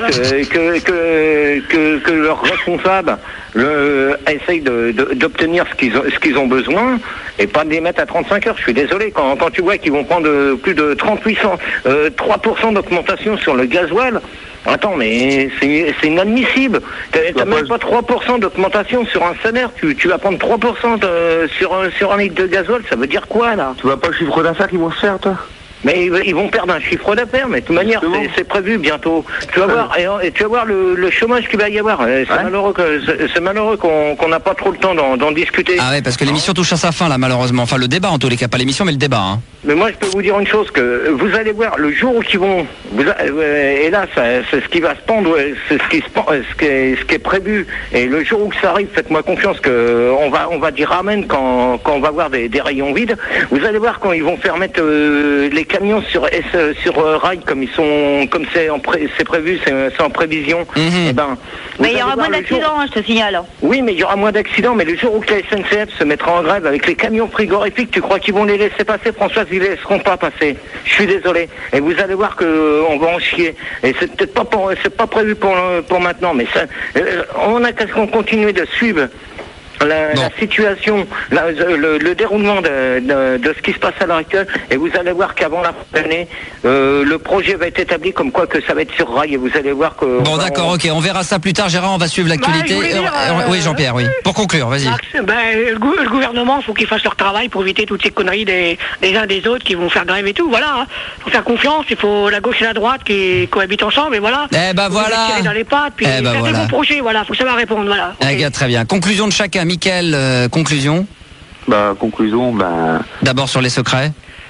que leurs responsables essayent d'obtenir ce qu'ils ont besoin et pas de les mettre à 35 heures. Je suis désolé, quand tu vois qu'ils vont prendre plus de 3% d'augmentation sur le gasoil. Attends, mais c'est inadmissible. T'as même pas 3% d'augmentation sur un salaire. Tu vas prendre 3% sur un litre de gasoil. Ça veut dire quoi, là? Tu vois pas le chiffre d'affaires qu'ils vont se faire, toi? Mais ils vont perdre un chiffre d'affaires, mais de toute manière, c'est prévu bientôt. Tu vas voir, et tu vas voir le chômage qu'il va y avoir. C'est malheureux qu'on n'a pas trop le temps d'en discuter. Ah ouais, parce que l'émission touche à sa fin, là, malheureusement. Enfin, le débat, en tous les cas, pas l'émission, mais le débat. Hein. Mais moi, je peux vous dire une chose, que vous allez voir, le jour où ils vont... et là, c'est ce qui va se pendre, c'est ce qui est prévu. Et le jour où ça arrive, faites-moi confiance qu'on va dire amen quand on va voir des rayons vides. Vous allez voir quand ils vont faire mettre les camions sur rail, comme c'est prévu, c'est en prévision. Mais il y aura moins d'accidents, je te signale. Oui, mais il y aura moins d'accidents, mais le jour où la SNCF se mettra en grève avec les camions frigorifiques, tu crois qu'ils vont les laisser passer, Françoise? Ils les laisseront pas passer. Je suis désolé. Et vous allez voir qu'on va en chier. Et c'est peut-être pas prévu pour maintenant, mais ça, on a qu'à continuer de suivre la situation, le déroulement de ce qui se passe à l'heure actuelle, et vous allez voir qu'avant la fin de l'année, le projet va être établi comme quoi que ça va être sur rail, et vous allez voir que... Bon, d'accord, ok, on verra ça plus tard. Gérard, on va suivre l'actualité. Oui, Jean-Pierre, oui. Pour conclure, vas-y. Le gouvernement, il faut qu'il fasse leur travail pour éviter toutes ces conneries des uns des autres qui vont faire grève et tout, voilà. Il faut faire confiance, il faut la gauche et la droite qui cohabitent ensemble, et voilà. Voilà. Tirer dans les pattes, puis faire des bons projets, voilà, faut savoir répondre, voilà. Okay. Très bien. Conclusion de chacun. Mickaël, conclusion. Conclusion, D'abord sur les secrets.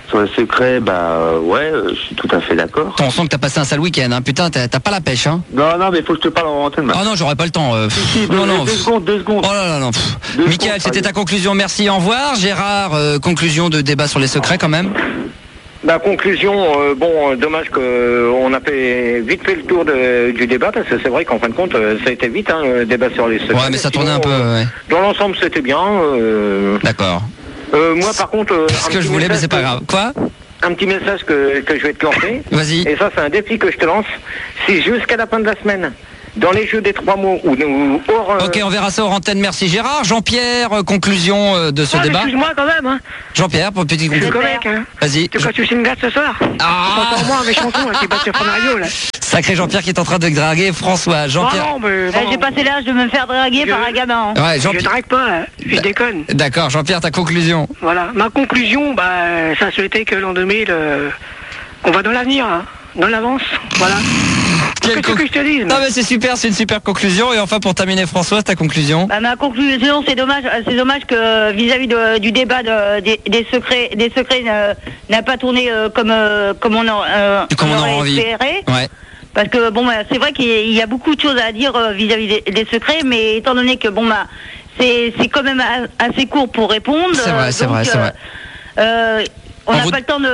Sur le secret, ouais, je suis tout à fait d'accord. On sent que t'as passé un sale week-end, hein. Putain, t'as pas la pêche, hein. Non, mais faut que je te parle en antenne. Oh non, j'aurais pas le temps. Si, non, non. 2 secondes. Oh là là, non. Michael, c'était ta conclusion, merci, au revoir. Gérard, conclusion de débat sur les secrets quand même. Conclusion, dommage qu'on a vite fait le tour du débat, parce que c'est vrai qu'en fin de compte, ça a été vite, hein, le débat sur les secrets. Ouais, mais ça tournait un peu, ouais. Dans l'ensemble, c'était bien. D'accord. Moi, par contre... ce que je voulais, mais c'est pas grave. Quoi ? Un petit message que je vais te lancer. Vas-y. Et ça, c'est un défi que je te lance. Si jusqu'à la fin de la semaine, dans les jeux des 3 mots ou hors... Ok, on verra ça hors antenne, merci Gérard. Jean-Pierre, conclusion de ce débat. Excuse-moi quand même, hein. Jean-Pierre, pour une petite conclusion. Je suis correct, hein. Vas-y. Tu crois que tu signes ce soir? Encore moins avec chanson qui bat sur Mario, là. Sacré Jean-Pierre qui est en train de draguer François. Jean-Pierre. Non, mais bon. J'ai passé l'âge de me faire draguer par un gamin. Ouais, Je drague pas, je déconne. D'accord, Jean-Pierre, ta conclusion. Voilà, ma conclusion, ça souhaitait que l'an 2000, qu'on va dans l'avenir, hein, dans l'avance, voilà. Qu'est-ce que je te dis? Non mais c'est super, c'est une super conclusion. Et enfin pour terminer, Françoise, ta conclusion? Ma conclusion, c'est dommage que vis-à-vis des débats des secrets n'a pas tourné comme on aurait envie. espéré. Ouais. Parce que c'est vrai qu'il y a beaucoup de choses à dire vis-à-vis des secrets, mais étant donné que c'est quand même assez court pour répondre. C'est vrai. On n'a pas le temps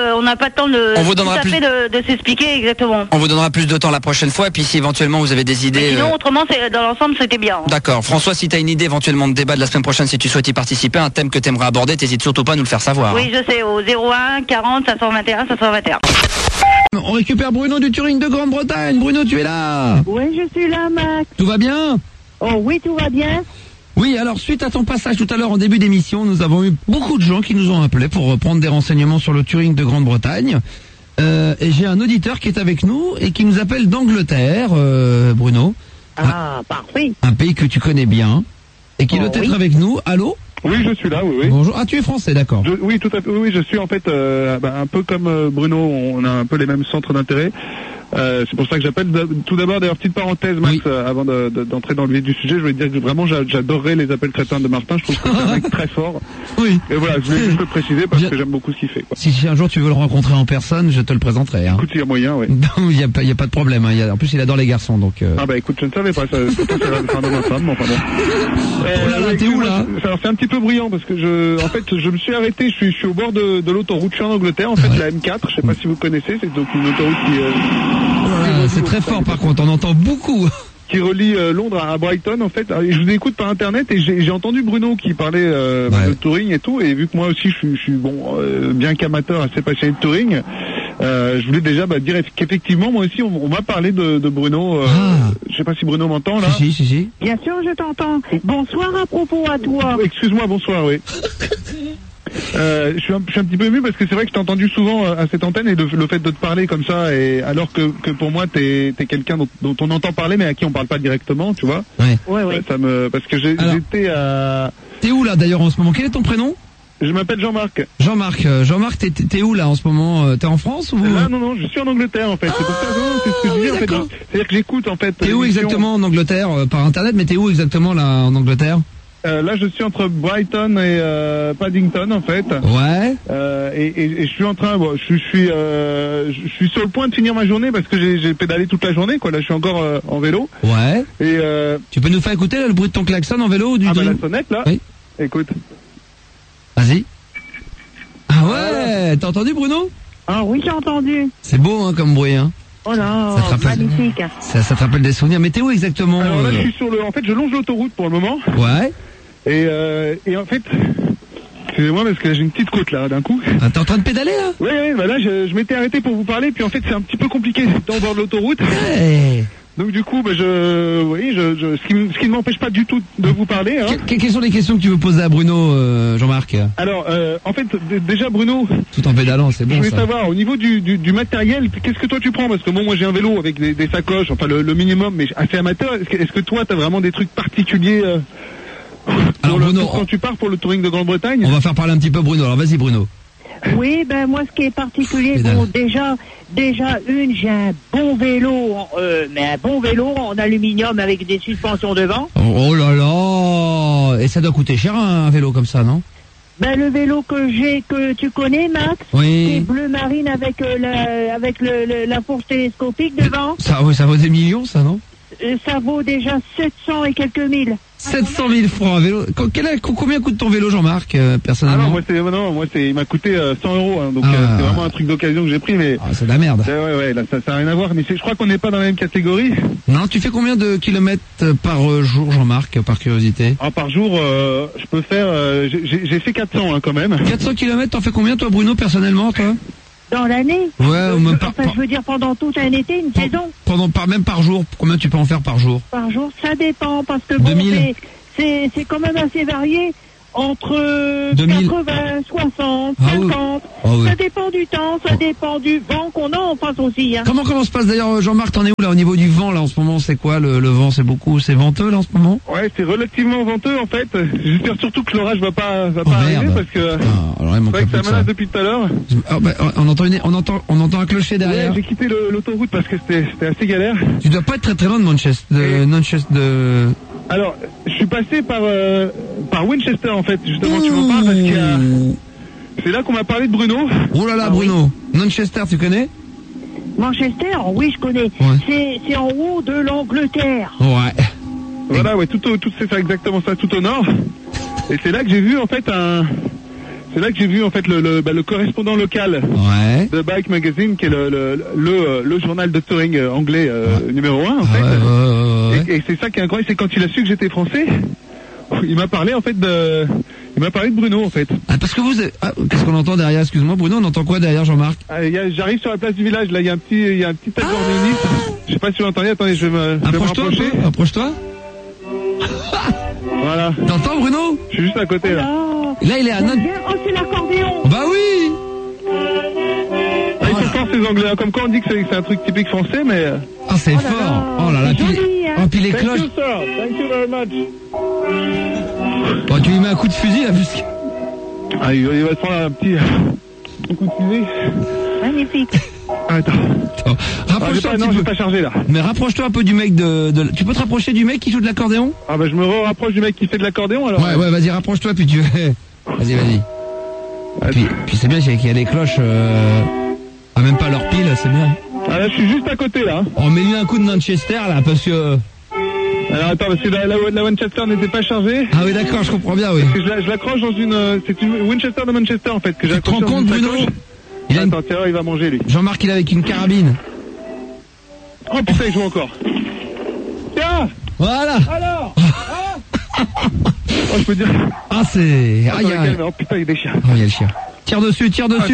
de s'expliquer exactement. On vous donnera plus de temps la prochaine fois, et puis si éventuellement vous avez des idées... Mais sinon, autrement, dans l'ensemble, c'était bien. D'accord. François, si tu as une idée éventuellement de débat de la semaine prochaine, si tu souhaites y participer, un thème que tu aimerais aborder, t'hésites surtout pas à nous le faire savoir. Oui, je sais, au 01 40 521 521. On récupère Bruno du Turing de Grande-Bretagne. Bruno, tu es là? Oui, je suis là, Max. Tout va bien? Oh oui, tout va bien. Oui, alors suite à ton passage tout à l'heure en début d'émission, nous avons eu beaucoup de gens qui nous ont appelés pour prendre des renseignements sur le Turing de Grande-Bretagne. Et j'ai un auditeur qui est avec nous et qui nous appelle d'Angleterre, Bruno. Parfait. Un pays que tu connais bien et qui doit être avec nous. Allô? Oui, je suis là, oui. Bonjour. Ah, tu es français, d'accord. Oui, tout à fait. Oui, je suis en fait un peu comme Bruno, on a un peu les mêmes centres d'intérêt. C'est pour ça que j'appelle. Tout d'abord, d'ailleurs, petite parenthèse, Max, avant d'entrer dans le vif du sujet, je voulais dire que vraiment, j'adorerais les appels crétins de Martin. Je trouve que c'est un mec très fort. Oui. Et voilà, je voulais juste le préciser parce que j'aime beaucoup ce qu'il fait, quoi. Si un jour tu veux le rencontrer en personne, je te le présenterai. Hein. Écoute, il y a moyen, oui. Non, il y a pas de problème. Hein. En plus, il adore les garçons, donc. Ah bah écoute, je ne savais pas. Pourtant, c'est un homme, femme, mais enfin bon. Oh là là, t'es où là? Alors c'est un petit peu bruyant parce que je me suis arrêté. Je suis au bord de l'autoroute. Je suis en Angleterre, en fait, la M4. Je sais pas si vous connaissez. C'est donc une autoroute qui. C'est très fort, par contre. On entend beaucoup. Qui relie Londres à Brighton, en fait. Et je vous écoute par internet et j'ai entendu Bruno qui parlait de touring et tout. Et vu que moi aussi je suis bien qu'amateur, assez passionné de touring, je voulais déjà dire qu'effectivement moi aussi on m'a parlé de Bruno. Je sais pas si Bruno m'entend là. Si. Bien sûr, je t'entends. Bonsoir à propos à toi. Excuse-moi, bonsoir, oui. Je suis un petit peu ému parce que c'est vrai que je t'ai entendu souvent à cette antenne et le fait de te parler comme ça, et alors que pour moi t'es quelqu'un dont on entend parler mais à qui on parle pas directement, tu vois. Ouais. Parce que j'étais à... T'es où là d'ailleurs en ce moment? Quel est ton prénom? Je m'appelle Jean-Marc. Jean-Marc, t'es où là en ce moment? T'es en France ou? Là, non, je suis en Angleterre en fait. C'est pour ça, c'est ce que je dis en fait. C'est-à-dire que j'écoute en fait. T'es où exactement en Angleterre par internet? Mais t'es où exactement là en Angleterre? Là, je suis entre Brighton et Paddington, en fait. Ouais. Et je suis en train, je suis sur le point de finir ma journée parce que j'ai pédalé toute la journée, quoi. Là, je suis encore en vélo. Ouais. Et tu peux nous faire écouter là, le bruit de ton klaxon en vélo ou du la sonnette là. Oui. Écoute. Vas-y. Ah ouais, t'as entendu Bruno? Ah oui, j'ai entendu. C'est beau hein comme bruit hein. Oh là, magnifique. Ça te rappelle des souvenirs. Mais t'es où exactement? Alors là, je suis en fait, je longe l'autoroute pour le moment. Ouais. Et en fait, excusez-moi parce que j'ai une petite côte là d'un coup. Ah, t'es en train de pédaler là? Oui, bah là je m'étais arrêté pour vous parler, puis en fait c'est un petit peu compliqué d'en bord de l'autoroute. Hey. Donc du coup, ce qui ne m'empêche pas du tout de vous parler. Hein. Quelles sont les questions que tu veux poser à Bruno, Jean-Marc? Alors, en fait, déjà Bruno. Tout en pédalant, c'est bon. Je voulais ça. savoir au niveau du matériel, qu'est-ce que toi tu prends? Parce que moi j'ai un vélo avec des sacoches, enfin le minimum, mais assez amateur. Est-ce que toi t'as vraiment des trucs particuliers? Alors Bruno, quand tu pars pour le touring de Grande-Bretagne? On va faire parler un petit peu Bruno. Alors vas-y Bruno. Oui, moi ce qui est particulier, déjà j'ai un bon vélo, mais un bon vélo en aluminium avec des suspensions devant. Oh là là. Et ça doit coûter cher un vélo comme ça, non? Ben, le vélo que j'ai, que tu connais, Max. Oui. C'est bleu marine avec la fourche télescopique devant. Ça vaut des millions, ça, non? Ça vaut déjà 700 et quelques mille. 700 000 francs un vélo. Combien coûte ton vélo, Jean-Marc, personnellement? Il m'a coûté 100 euros, hein, donc c'est vraiment un truc d'occasion que j'ai pris, mais. Ah, c'est de la merde. Ouais, là, ça n'a rien à voir, mais je crois qu'on n'est pas dans la même catégorie. Non, tu fais combien de kilomètres par jour, Jean-Marc, par curiosité? Par jour, je peux faire, j'ai fait 400, hein, quand même. 400 kilomètres, t'en fais combien, toi, Bruno, personnellement, toi? Dans l'année? Ouais, ou même je veux dire pendant tout un été, une saison. Même par jour. Combien tu peux en faire par jour? Par jour, ça dépend, parce que bon, c'est quand même assez varié. Entre 80, 60, 50. Ça dépend du temps, ça dépend du vent qu'on a en face aussi. Hein. Comment se passe d'ailleurs, Jean-Marc, t'en es où là au niveau du vent là en ce moment? C'est quoi le vent? C'est venteux là en ce moment? Ouais, c'est relativement venteux en fait. J'espère surtout que l'orage va pas arriver parce que c'est vrai que ça menace depuis tout à l'heure. On entend un clocher derrière. Ouais, j'ai quitté l'autoroute parce que c'était assez galère. Tu dois pas être très très loin de Manchester. Alors, je suis passé par Winchester en fait, justement tu m'en parles parce que c'est là qu'on m'a parlé de Bruno. Oh là là, Bruno. Oui. Manchester, tu connais? Manchester, oui, je connais. Ouais. C'est en haut de l'Angleterre. Ouais. Voilà, ouais, c'est ça, exactement ça, tout au nord. Et c'est là que j'ai vu en fait le correspondant local de Bike Magazine, qui est le journal de touring anglais numéro 1 en fait. Et c'est ça qui est incroyable, c'est quand il a su que j'étais français, il m'a parlé en fait de Bruno en fait. Ah, parce que qu'est-ce qu'on entend derrière? Excuse-moi, Bruno, on entend quoi derrière, Jean-Marc? J'arrive sur la place du village, là il y a un petit accordéoniste. Je sais pas si vous l'entendez, attendez, je vais me rapprocher. Approche-toi. Voilà. T'entends, Bruno? Je suis juste à côté là. Là, il est à notre... Oh, c'est l'accordéon. Bah oui. Ils sont forts ces Anglais, comme quoi on dit que c'est un truc typique français, mais... Ah, c'est fort. Oh là là, puis les cloches... Thank you, sir. Thank you very much. Bon, tu lui mets un coup de fusil, là, puisque... Ah, il va se prendre un petit coup de fusil. Magnifique. Attends. Rapproche-toi un petit peu. Je vais pas charger là. Mais rapproche-toi un peu du mec Tu peux te rapprocher du mec qui joue de l'accordéon? Ah bah je me rapproche du mec qui fait de l'accordéon alors. Ouais, vas-y, rapproche-toi puis tu... Vas-y. Puis c'est bien qu'il y a les cloches... même pas leur pile, c'est bien. Ah là je suis juste à côté là. On met lui un coup de Manchester là parce que... Alors attends, parce que la Winchester n'était pas chargée. Ah oui d'accord, je comprends bien, oui. Parce que je l'accroche dans c'est une Winchester de Manchester en fait que j'ai accroché. Tu te rends compte, Bruno? Attends, tiens, il va manger lui. Jean-Marc, il est avec une carabine. Oh putain, il joue encore. Tiens. Voilà. Alors. Oh, je peux dire. Ah c'est... Oh putain, il y a des chiens. Oh, il y a le chien. Tire dessus.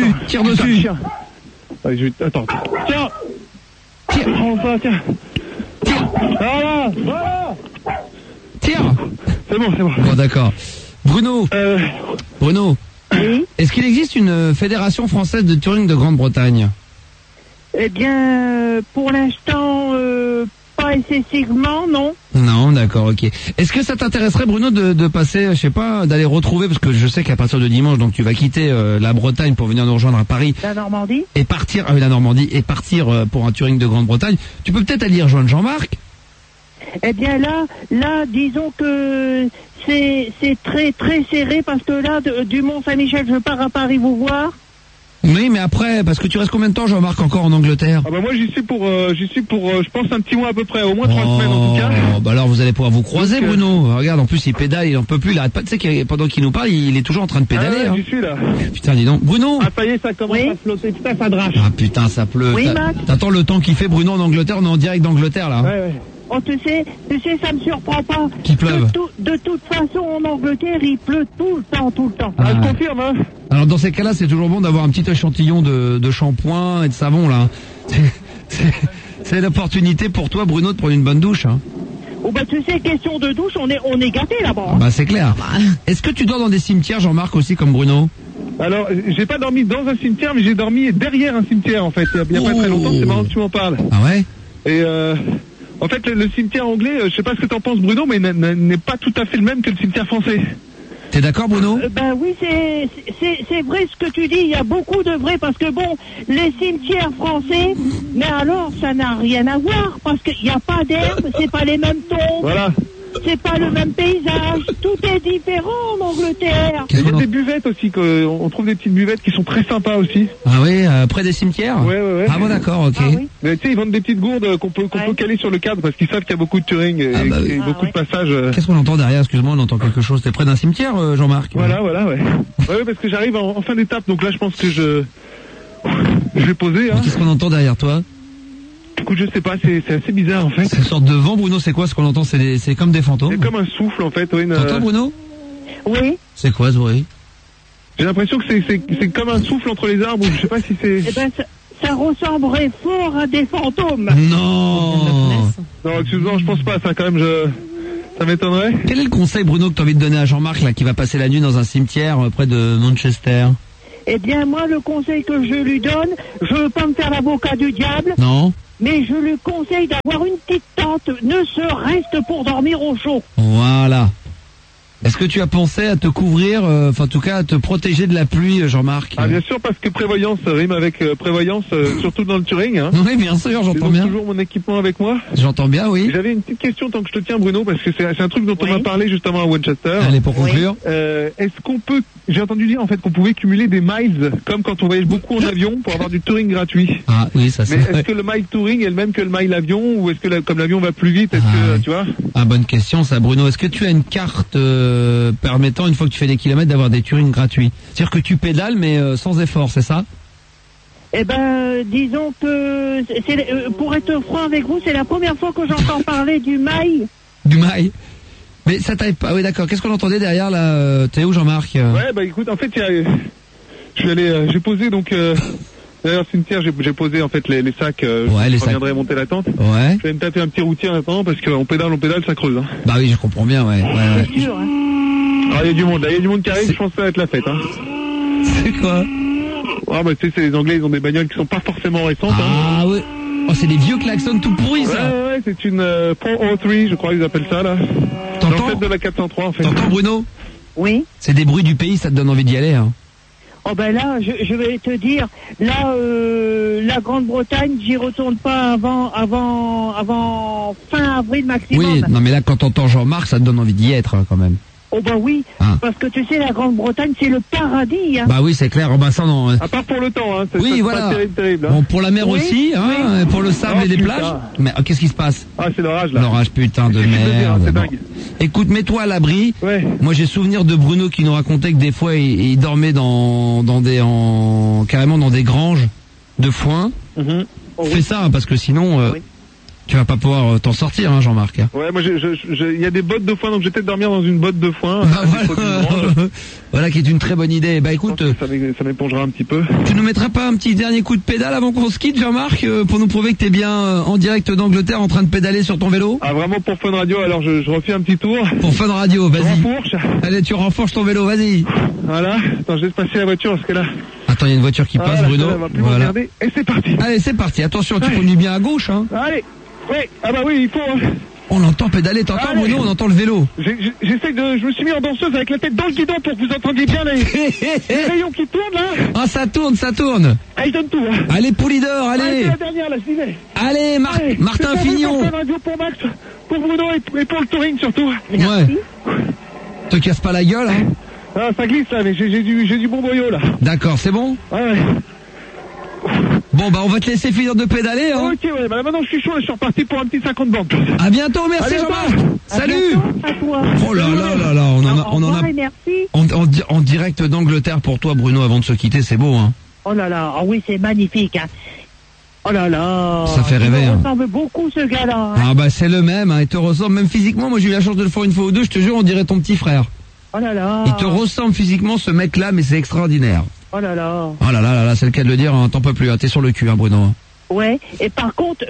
Attends. Tiens. Enfin, tiens. Voilà. Tire. C'est bon. Bon, d'accord. Bruno. Oui. Est-ce qu'il existe une fédération française de touring de Grande-Bretagne? Eh bien, pour l'instant, pas excessivement, non. Non, d'accord, ok. Est-ce que ça t'intéresserait, Bruno, de passer, je sais pas, d'aller retrouver, parce que je sais qu'à partir de dimanche, donc tu vas quitter la Bretagne pour venir nous rejoindre à Paris. La Normandie. Et partir, la Normandie, et partir pour un touring de Grande-Bretagne. Tu peux peut-être aller rejoindre Jean-Marc? Eh bien là, disons que c'est très très serré parce que là, du Mont-Saint-Michel, je pars à Paris vous voir. Oui, mais après, parce que tu restes combien de temps, Jean-Marc, encore en Angleterre? Ah bah moi j'y suis pour, je pense un petit mois à peu près, au moins 3 semaines en tout cas. Bah alors vous allez pouvoir vous croiser, donc, Bruno. Regarde, en plus il pédale, il en peut plus, il arrête pas. Tu sais pendant qu'il nous parle, il est toujours en train de pédaler. Ah ouais, j'y suis là. Putain, dis donc, Bruno. Ah ça y est, ça commence à flotter, putain ça drache. Ah putain, ça pleut. Oui, Max. T'attends le temps qu'il fait, Bruno, en Angleterre, on est en direct d'Angleterre là. Ouais. Oh, tu sais, ça me surprend pas. Qu'il pleuve. De toute façon, en Angleterre, il pleut tout le temps. Ah, je confirme, hein. Alors, dans ces cas-là, c'est toujours bon d'avoir un petit échantillon de shampoing et de savon, là. C'est l'opportunité pour toi, Bruno, de prendre une bonne douche, hein. Oh, bah, tu sais, question de douche, on est gâtés là-bas. Hein. Bah, c'est clair. Est-ce que tu dors dans des cimetières, Jean-Marc, aussi, comme Bruno? Alors, j'ai pas dormi dans un cimetière, mais j'ai dormi derrière un cimetière, en fait. Il y a pas très longtemps, c'est marrant que tu m'en parles. Ah ouais? Et, en fait, le cimetière anglais, je sais pas ce que t'en penses, Bruno, mais n'est pas tout à fait le même que le cimetière français. T'es d'accord, Bruno? Ben oui, c'est vrai ce que tu dis. Il y a beaucoup de vrai parce que bon, les cimetières français, mais alors ça n'a rien à voir parce qu'il n'y a pas d'herbe, c'est pas les mêmes tombes. Voilà. c'est pas le même paysage. Tout est différent en Angleterre. Il y a des buvettes aussi, on trouve des petites buvettes qui sont très sympas aussi. Ah oui, près des cimetières. Ouais. Ah bon, d'accord, ok. Ah, oui. Mais tu sais, ils vendent des petites gourdes qu'on peut caler sur le cadre parce qu'ils savent qu'il y a beaucoup de touring et beaucoup de passages. Qu'est-ce qu'on entend derrière? Excuse-moi, on entend quelque chose. T'es près d'un cimetière, Jean-Marc? Voilà, ouais. Ouais, parce que j'arrive en fin d'étape, donc là je pense que je vais poser. Hein. Qu'est-ce qu'on entend derrière toi? Écoute, je sais pas, c'est assez bizarre en fait. C'est une sorte de vent, Bruno, c'est quoi ce qu'on entend? C'est comme des fantômes. C'est comme un souffle en fait. T'entends, Bruno? Oui. C'est quoi ce bruit? J'ai l'impression que c'est comme un souffle entre les arbres, je sais pas si c'est... Eh ben, ça ressemblerait fort à des fantômes. Non, excuse-moi, je pense pas, ça quand même, ça m'étonnerait. Quel est le conseil, Bruno, que tu as envie de donner à Jean-Marc, là, qui va passer la nuit dans un cimetière près de Manchester? Eh bien, moi, le conseil que je lui donne, je veux pas me faire l'avocat du diable. Non. Mais je lui conseille d'avoir une petite tente, ne serait-ce pour dormir au chaud. Voilà. Est-ce que tu as pensé à te couvrir, en tout cas à te protéger de la pluie, Jean-Marc? Ah bien sûr, parce que prévoyance rime avec prévoyance, surtout dans le touring. Hein. Oui, bien sûr, j'entends bien. J'ai toujours mon équipement avec moi. J'entends bien, oui. J'avais une petite question tant que je te tiens, Bruno, parce que c'est un truc dont on m'a parlé justement à Winchester. Allez, pour conclure. Est-ce qu'on peut... J'ai entendu dire en fait qu'on pouvait cumuler des miles, comme quand on voyage beaucoup en avion, pour avoir du touring gratuit. Ah oui, ça c'est... Mais est-ce que le mile touring est le même que le mile avion, ou est-ce que comme l'avion va plus vite, est-ce que tu vois? Ah, bonne question ça, Bruno. Est-ce que tu as une carte permettant, une fois que tu fais des kilomètres, d'avoir des touring gratuits? C'est-à-dire que tu pédales mais sans effort, c'est ça? Eh ben, disons que pour être franc avec vous, c'est la première fois que j'entends parler du mile. Du mile. Mais ça t'arrive pas. Oui, d'accord. Qu'est-ce qu'on entendait derrière là? T'es où, Jean-Marc? Ouais, bah écoute, en fait, j'ai posé donc derrière le cimetière, j'ai posé en fait les sacs. Je reviendrai monter la tente. Ouais. Je vais me taper un petit routier en attendant parce qu'on pédale, ça creuse. Hein. Bah oui, je comprends bien, ouais. C'est sûr. Hein. Ah, il y a du monde, là, il y a du monde qui arrive. Je pense que ça va être la fête. Hein. C'est quoi? Ah bah tu sais, les Anglais, ils ont des bagnoles qui sont pas forcément récentes. Ah ouais. Oh, c'est des vieux klaxons tout pourris, ça. Ouais, c'est une 403, je crois qu'ils appellent ça, là. T'entends? Dans le fait de la 403, en fait. T'entends, Bruno? Oui. C'est des bruits du pays, ça te donne envie d'y aller, hein. Oh ben là, je vais te dire, là, la Grande-Bretagne, j'y retourne pas avant fin avril maximum. Oui, non mais là, quand t'entends Jean-Marc, ça te donne envie d'y être, quand même. Oh bah oui, parce que tu sais, la Grande-Bretagne, c'est le paradis. Hein. Bah oui, c'est clair. Oh bah ça non. À part pour le temps, hein. Oui, voilà. Pas terrible. Hein. Bon, pour la mer aussi, hein, pour le sable et les plages. Mais qu'est-ce qui se passe? Ah, c'est l'orage là. L'orage, putain de merde. C'est dingue. Écoute, mets-toi à l'abri. Ouais. Moi, j'ai souvenir de Bruno qui nous racontait que des fois, il dormait carrément dans des granges de foin. Fais ça, hein, parce que sinon. Tu vas pas pouvoir t'en sortir, hein, Jean-Marc. Ouais, moi, il y a des bottes de foin, donc je vais peut-être dormir dans une botte de foin. Voilà, qui est une très bonne idée. Bah écoute, ça m'épongera un petit peu. Tu nous mettras pas un petit dernier coup de pédale avant qu'on se quitte, Jean-Marc, pour nous prouver que t'es bien en direct d'Angleterre en train de pédaler sur ton vélo? Ah, vraiment pour Fun Radio, alors je refais un petit tour. Pour Fun Radio, vas-y. Renfourche. Allez, tu renforces ton vélo, vas-y. Voilà, attends, je laisse passer la voiture parce que là... Attends, il y a une voiture qui passe, Bruno. Voilà. Et c'est parti. Allez, c'est parti. Attention, tu conduis bien à gauche, hein. Allez. Oui, ah bah oui, il faut... On l'entend pédaler, t'entends, Bruno? On entend le vélo. Je me suis mis en danseuse avec la tête dans le guidon pour que vous entendiez bien les rayons qui tournent, là. Ah, ça tourne, ça tourne. Ah, il donne tout, hein. Allez, Poulidor, allez. C'est la dernière, là, je disais. Allez, Martin Fignon. Pour radio, pour Max, pour Bruno et pour le touring, surtout. Ouais. Te casse pas la gueule, hein. Ah, ça glisse, là, mais j'ai du bon boyau, là. D'accord, c'est bon? Ouais. Bon, bah on va te laisser finir de pédaler, hein. Ok, ouais, bah là, maintenant je suis chaud, je suis reparti pour un petit 50 banques. À bientôt, merci Jean-Marc. Salut. À toi. Oh là là là là, on en a merci. En direct d'Angleterre pour toi, Bruno, avant de se quitter, c'est beau, hein. Oh là là, ah oui, c'est magnifique, hein. Oh là là. Ça fait rêver, hein. Il me ressemble beaucoup, ce gars-là. Hein. Ah bah c'est le même, hein, il te ressemble même physiquement. Moi j'ai eu la chance de le faire une fois ou deux, je te jure, on dirait ton petit frère. Oh là là. Il te ressemble physiquement, ce mec-là, mais c'est extraordinaire. Oh là là. Oh là là là, c'est le cas de le dire, hein, t'en peux plus, hein, t'es sur le cul, hein, Bruno. Ouais, et par contre,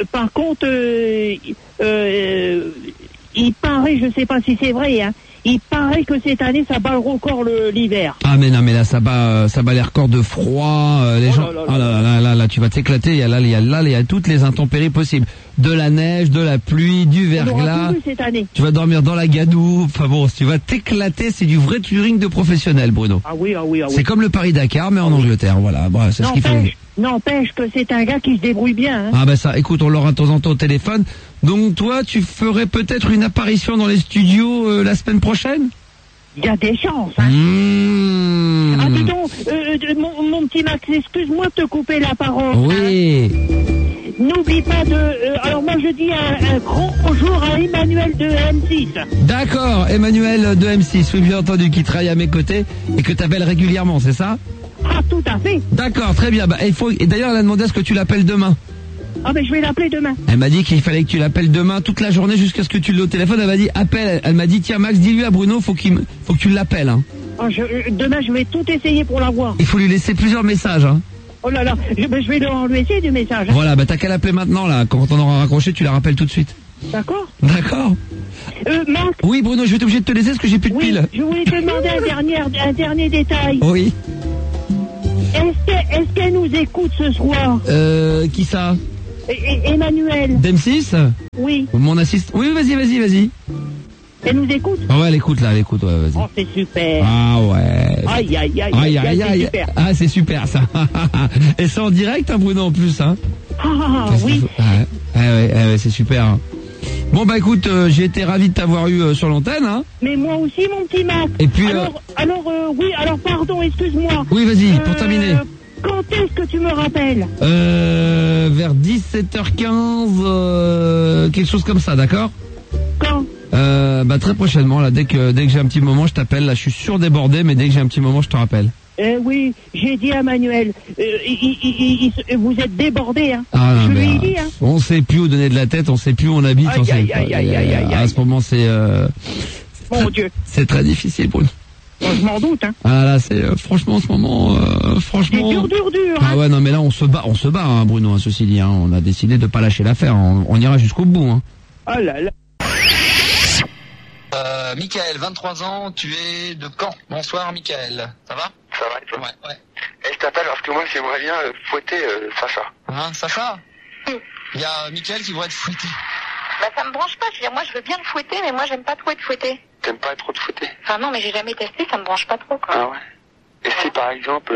il paraît, je sais pas si c'est vrai, hein, il paraît que cette année ça bat le record l'hiver. Ah mais non, mais là ça bat les records de froid, les gens. Oh là là, tu vas t'éclater. Il y a toutes les intempéries possibles, de la neige, de la pluie, du verglas. Cette année. Tu vas dormir dans la gadoue. Enfin bon, tu vas t'éclater. C'est du vrai touring de professionnel, Bruno. Ah oui. C'est comme le Paris-Dakar, mais en Angleterre. Voilà, bon, c'est ce qu'il faut. N'empêche que c'est un gars qui se débrouille bien. Hein. Ah bah ça, écoute, on l'aura de temps en temps au téléphone. Donc toi, tu ferais peut-être une apparition dans les studios la semaine prochaine? Il y a des chances. Hein. Ah dis donc, mon petit Max, excuse-moi de te couper la parole. Oui. Hein. N'oublie pas de... alors moi je dis un grand bonjour à Emmanuel de M6. D'accord, Emmanuel de M6, oui bien entendu, qui travaille à mes côtés et que t'appelles régulièrement, c'est ça? Ah tout à fait. D'accord, très bien. Bah, et d'ailleurs elle a demandé à ce que tu l'appelles demain. Ah ben je vais l'appeler demain. Elle m'a dit qu'il fallait que tu l'appelles demain toute la journée jusqu'à ce que tu l'aies au téléphone. Elle m'a dit appelle. Elle m'a dit tiens Max, dis-lui à Bruno, faut que tu l'appelles. Hein. Ah, demain je vais tout essayer pour l'avoir. Il faut lui laisser plusieurs messages. Hein. Oh là là, je vais lui laisser du message. Hein. Voilà, bah t'as qu'à l'appeler maintenant là. Quand on aura raccroché, tu la rappelles tout de suite. D'accord. D'accord. Marc. Oui Bruno, je vais être obligé de te laisser parce que j'ai plus de piles. Je voulais te demander un dernier détail. Oui. Est-ce qu'elle nous écoute ce soir? Qui ça? Emmanuel. d'M6? Oui. Mon assistant. Oui, vas-y. Elle nous écoute? Ah ouais, elle écoute, ouais, vas-y. Oh, c'est super. Ah ouais. Aïe, c'est super. Ah, c'est super, ça. Et c'est en direct, hein, Bruno, en plus, hein. Ah, oui. Ouais, c'est super. Hein. Bon, bah écoute, j'ai été ravi de t'avoir eu sur l'antenne, hein. Mais moi aussi, mon petit Max. Et puis, alors, pardon, excuse-moi. Oui, vas-y, pour terminer. Quand est-ce que tu me rappelles? Vers 17h15, quelque chose comme ça, d'accord? Quand? Bah très prochainement, là, dès que j'ai un petit moment, je t'appelle. Là, je suis surdébordé, mais dès que j'ai un petit moment, je te rappelle. Oui, j'ai dit à Manuel, vous êtes débordé, hein. Ah, non, je lui ai dit, hein. On sait plus où donner de la tête, on sait plus où on habite. À ce moment, c'est... Mon Dieu. C'est très difficile pour nous. Bon, je m'en doute, hein. Ah là, c'est franchement, en ce moment, franchement... C'est dur, hein. Ah ouais, non, mais là, on se bat, hein, Bruno, hein, ceci dit, hein. On a décidé de pas lâcher l'affaire, on ira jusqu'au bout, hein. Oh là là. Michael, 23 ans, tu es de Caen. Bonsoir, Michael. Ça va? Ça va, et toi? Ouais. Et je t'appelle parce que moi, j'aimerais bien fouetter Sacha. Hein, Sacha? Il y a Michael qui va être fouetté. Bah, ça me branche pas. Je veux dire, moi, je veux bien le fouetter, mais moi, j'aime pas trop être fouetté. T'aimes pas trop te fouetter? Enfin, non, mais j'ai jamais testé, ça me branche pas trop, quoi. Ah ouais? Et si par exemple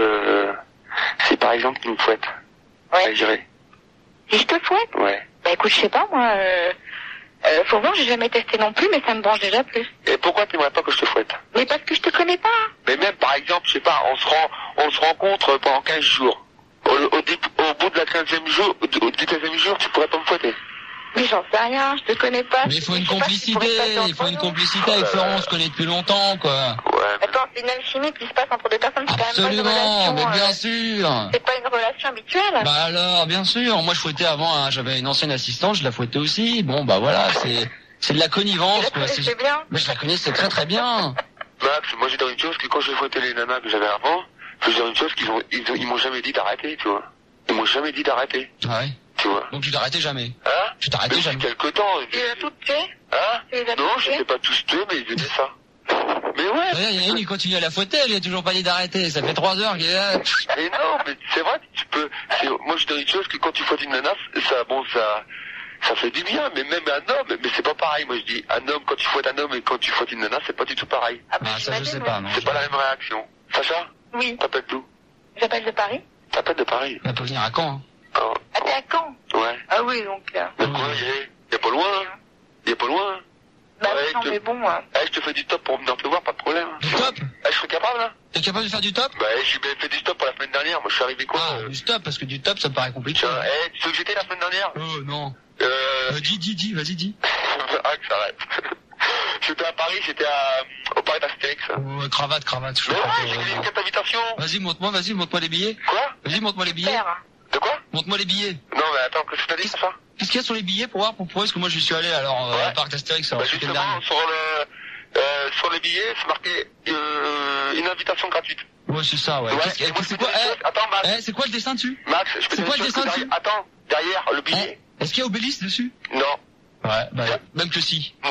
tu me fouettes? Ouais. J'irai. Si je te fouette? Ouais. Bah, écoute, je sais pas, moi, faut voir, j'ai jamais testé non plus, mais ça me branche déjà plus. Et pourquoi t'aimerais pas que je te fouette? Mais parce que je te connais pas. Mais même, par exemple, je sais pas, on se rencontre pendant 15 jours. Au bout de la 15e jour, du 15e jour, tu pourrais pas me fouetter. Mais j'en sais rien, je te connais pas. Mais il faut une complicité, avec Florent, on se connaît depuis longtemps, quoi. Ouais. Attends, c'est une alchimie qui se passe entre deux personnes, c'est quand même pas une Absolument, relation. mais bien sûr. C'est pas une relation habituelle. Bah alors, bien sûr. Moi, je fouettais avant, hein. J'avais une ancienne assistante, je la fouettais aussi. Bon, bah voilà, c'est de la connivence, quoi. C'est bien. Mais je la connaissais très très bien. Max, moi j'ai dans une chose que quand je fouettais les nanas que j'avais avant, je veux dire une chose ils m'ont jamais dit d'arrêter, tu vois. Ils m'ont jamais dit d'arrêter. Ah ouais. Tu vois. Donc tu t'arrêtais jamais. Hein? Tu t'arrêtais jamais. Quelque temps. Tu les as toutes tuées? Hein? Non, je les ai pas tous tués, mais ils faisaient ça. Mais ouais. Il y en a une, il continue à la fouetter, elle lui a toujours pas dit d'arrêter. Ça fait 3 heures qu'il est là. Mais non, mais c'est vrai, tu peux. Moi je dis une chose que quand tu fouettes une nana, ça fait du bien, mais même un homme, mais c'est pas pareil. Moi je dis un homme quand tu fouettes un homme et quand tu fouettes une nana, c'est pas du tout pareil. Ah bah ça je sais pas, non. C'est pas la même réaction. Sacha? Oui. T'appelles d'où? J'appelle de Paris. T'appelles de Paris? Elle peut venir à Caen. Oh. Ah, t'es à Caen? Ouais. Ah oui, donc. Mais quoi, y a pas loin, hein? Y a pas loin. Bah non, mais bon, moi. Je te fais du top pour venir te voir, pas de problème. Du top? Je serais capable, là? T'es capable de faire du top? Bah, j'ai fait du stop pour la semaine dernière. Moi, je suis arrivé quoi? Du stop, parce que du top, ça me paraît compliqué. Tu sais où j'étais la semaine dernière? Non. Dis, vas-y, dis. Ah, que ça arrête. J'étais à Paris, au Paris d'Astérix. Cravate. Mais ouais, j'ai fait une carte d'invitation. Vas-y, montre-moi les billets. Quoi? Vas-y, montre-moi les billets. De quoi? Montre-moi les billets. Non, mais attends, qu'est-ce que t'as dit, ça? Qu'est-ce qu'il y a sur les billets pour voir pourquoi est-ce que moi je suis allé alors au parc d'Astérix? Bah justement, sur les billets, c'est marqué une invitation gratuite. Ouais, c'est ça, ouais. C'est quoi? Attends, Max. C'est quoi le dessin dessus? Max, je peux te dire quoi le dessin dessus? Attends, derrière le billet. Est-ce qu'il y a Obélisque dessus? Non. Ouais, bah même que si. Non.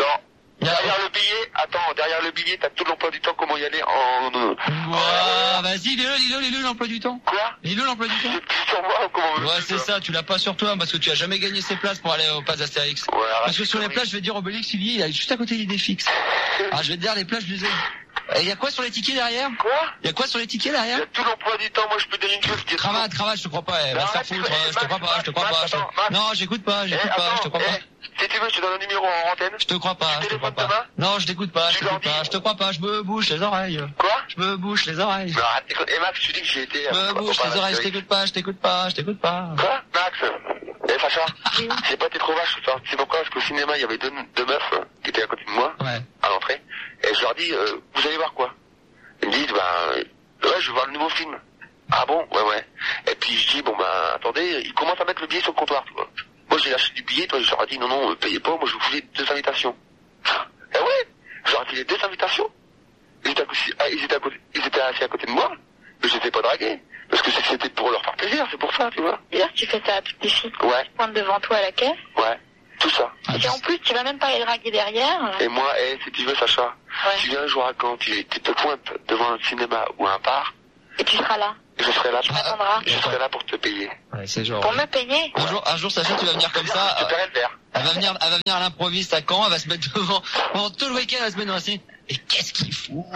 Derrière le billet, t'as tout l'emploi du temps, comment y aller en... Vas-y, lis-le l'emploi du temps. Quoi? Lis-le l'emploi du temps. C'est sur moi ou comment? Ouais, c'est ça, tu l'as pas sur toi, parce que tu as jamais gagné ces places pour aller au pass d'Astérix. Ouais, parce que sur les places, je vais te dire, Obélix, il est juste à côté d'Idée Fixe. Ah, je vais te dire, les places, je les ai. Et il y a quoi sur les tickets derrière? Quoi? Il y a quoi sur les tickets derrière? Il y a tout l'emploi du temps, moi je peux te dire une chose qui est... Cravate, je te crois pas, va se faire foutre, je te crois pas, Non, j'écoute pas, je te crois pas. Si tu veux, je te donne un numéro en antenne. Je te crois pas, Non, je t'écoute pas, je te crois pas, je me bouche les oreilles. Quoi? Je me bouche les oreilles. Non, arrête, écoute, et Max, je te dis que j'ai été... Je me bouche les oreilles, je t'écoute pas. Quoi? Max? Sacha, j'ai pas été trop vache ce soir. C'est pourquoi? Parce qu'au cinéma, il y avait deux meufs qui étaient à côté de moi, à l'entrée. Et je leur dis, vous allez voir quoi? Ils me disent, ouais, je vais voir le nouveau film. Ah bon? Ouais. Et puis je dis, attendez, ils commencent à mettre le billet sur le comptoir, tu vois. Moi, j'ai lâché du billet, toi, je leur ai dit, non, payez pas, moi, je vous voulais 2 invitations. Eh ouais, je leur ai filé 2 invitations. Ils étaient assis à côté de moi, mais je les ai pas dragués. Parce que c'était pour leur faire plaisir, c'est pour ça, tu vois. D'ailleurs, tu fais ça à toutes les filles qui se pointent devant toi à la caisse. Ouais, tout ça. Et en plus, tu vas même pas les draguer derrière. Et moi, si tu veux, Sacha, tu viens un jour à Caen, tu te pointes devant un cinéma ou un bar. Et tu seras là. Je serai là. Tu m'attendras. Je serai là pour te payer. Ouais, c'est genre. Pour me payer. Un jour, Sacha, tu vas venir comme ça. Je te paierai le verre. Elle va venir à l'improviste à Caen, elle va se mettre devant, pendant tout le week-end, elle va se mettre dans un cinéma. Et qu'est-ce qu'il fout?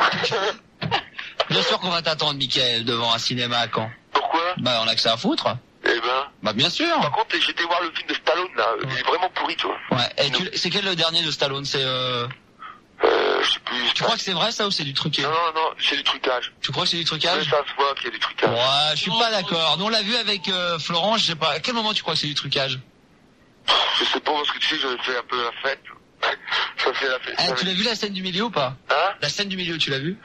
Bien sûr qu'on va t'attendre, Mickaël, devant un cinéma à Caen. Pourquoi? On a que ça à foutre. Eh ben. Bien sûr. Par contre, j'étais voir le film de Stallone, là. Il est vraiment pourri, tu vois. Ouais. Et c'est quel le dernier de Stallone? C'est je sais plus. Tu crois que c'est vrai, ça, ou c'est du truqué? Non, c'est du trucage. Tu crois que c'est du trucage? Ça se voit qu'il y a du trucage. Ouais, je suis pas d'accord. Nous, on l'a vu avec Florent, je sais pas. À quel moment tu crois que c'est du trucage? Je sais pas, parce que tu sais, j'avais fait un peu la fête. Ça fait la fête. Tu l'as vu la scène du milieu ou pas? Hein? La scène du milieu, tu l'as vu?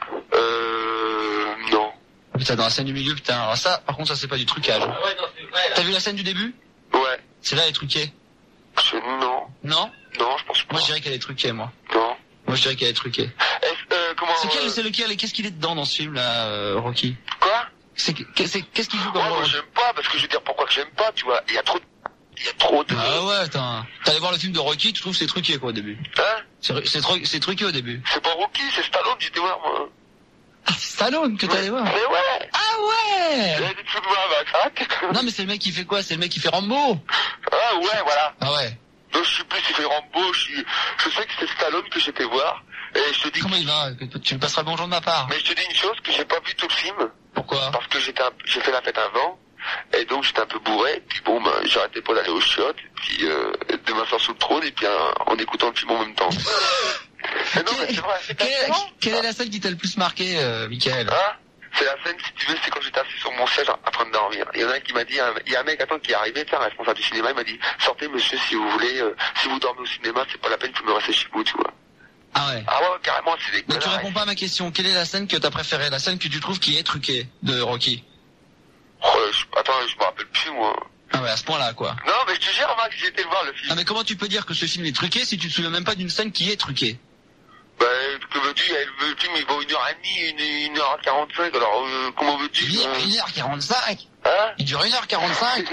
Non. Putain, dans la scène du milieu, putain. Alors ça, par contre, ça c'est pas du trucage. T'as vu la scène du début? Ouais. C'est là, elle est truquée. Non. Non? Non, je pense pas. Moi, je dirais qu'elle est truquée, moi. Non. Moi, je dirais qu'elle est truquée. Comment... C'est lequel et qu'est-ce qu'il est dedans dans ce film, là, Rocky? Quoi? Qu'est-ce qu'il joue comme moi, j'aime pas, parce que je veux dire pourquoi que j'aime pas, tu vois. Il y a trop de... Ah ouais, attends. T'allais voir le film de Rocky, tu trouves que c'est truqué, quoi, au début? Hein? C'est truqué au début. C'est pas Rocky, c'est Stallone, j'étais voir, moi. Ah, c'est Stallone que t'allais voir? Mais ouais! Ah ouais! J'avais des trucs de voir, Max. Non, mais c'est le mec qui fait quoi? C'est le mec qui fait Rambo? Ah ouais, voilà. Ah ouais. Non, je sais plus s'il fait Rambo, je sais que c'est Stallone que j'étais voir. Et je te dis... Comment il va? Tu me passeras le bonjour de ma part. Mais je te dis une chose, que j'ai pas vu tout le film. Pourquoi? Parce que j'ai fait la fête avant. Et donc j'étais un peu bourré, puis j'arrêtais pas d'aller aux chiottes, et puis de m'asseoir sous le trône, et puis en écoutant le film en même temps. Mais non, mais c'est vrai. Quelle est la scène qui t'a le plus marqué, Mickaël? Hein? C'est la scène, si tu veux, c'est quand j'étais assis sur mon siège en train de dormir. Il y en a un qui m'a dit, il y a un mec qui est arrivé, un responsable du cinéma, il m'a dit, sortez monsieur si vous voulez, si vous dormez au cinéma, c'est pas la peine, vous me restez chez vous, tu vois. Ah ouais. Ah ouais, carrément, c'est des... Mais tu réponds pas à ma question. Quelle est la scène que t'as préférée? La scène que tu trouves qui est truquée de Rocky? Attends, je me rappelle plus, moi. Ah ouais, à ce point-là, quoi. Non, mais je te jure, Max, j'ai été le voir, le film. Ah, mais comment tu peux dire que ce film est truqué si tu te souviens même pas d'une scène qui est truquée? Bah, que veux-tu, le film, il vaut 1h30, 1h45, alors, comment veux-tu? 1h45? Hein? Il dure 1h45?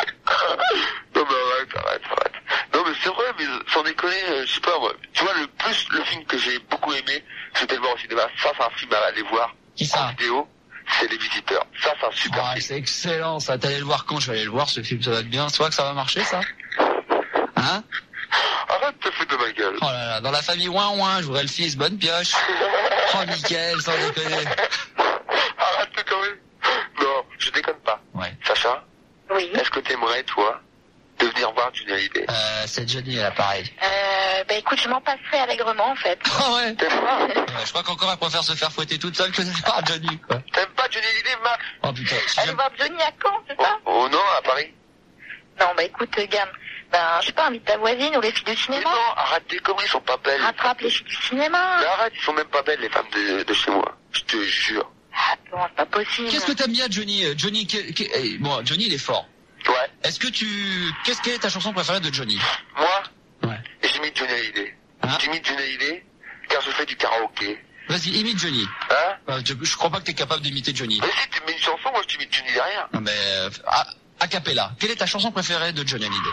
Non, mais arrête. Non, mais c'est vrai, mais sans déconner, je sais pas, moi. Tu vois, le film que j'ai beaucoup aimé, c'était le voir au cinéma. Ça, c'est un film à aller voir. Qui ça? En vidéo. C'est Les Visiteurs. Ça, c'est un super film. C'est excellent, ça. T'allais le voir quand? Je vais aller le voir, ce film, ça va être bien. Tu vois que ça va marcher, ça? Hein? Arrête de te foutre de ma gueule. Oh là là, dans la famille ouin, je voudrais le fils, bonne pioche. Oh, Mickaël, sans déconner. Arrête quand même. Non, je déconne pas. Ouais. Sacha? Oui. Est-ce que t'aimerais, toi, de venir voir Johnny Hallyday? C'est Johnny, là, pareil. Bah écoute, je m'en passerai allègrement, en fait. Ah ouais? T'aimes pas? Ouais, je crois qu'encore elle préfère se faire fouetter toute seule que de voir Johnny, quoi. T'aimes pas Johnny Hallyday, Max? Oh putain. Aller voir Johnny à Caen, c'est ça? Oh non, à Paris. Non, bah écoute, gamme. Ben, je sais pas, invite ta voisine ou les filles du cinéma. Mais non, arrête tes conneries, ils sont pas belles. Rattrape les filles du cinéma. Mais arrête, ils sont même pas belles, les femmes de chez moi. Je te jure. Attends, c'est pas possible. Qu'est-ce que t'aimes bien, Johnny? Johnny, bon, Johnny, il est fort. Ouais. Est-ce que quelle est ta chanson préférée de Johnny? Moi? Ouais. J'imite Johnny Hallyday. Hein? J'imite Johnny Hallyday, car je fais du karaoké. Vas-y, imite Johnny. Hein? Je crois pas que t'es capable d'imiter Johnny. Mais si tu mets une chanson, moi je t'imite Johnny derrière. Non, mais, a cappella. Quelle est ta chanson préférée de Johnny Hallyday?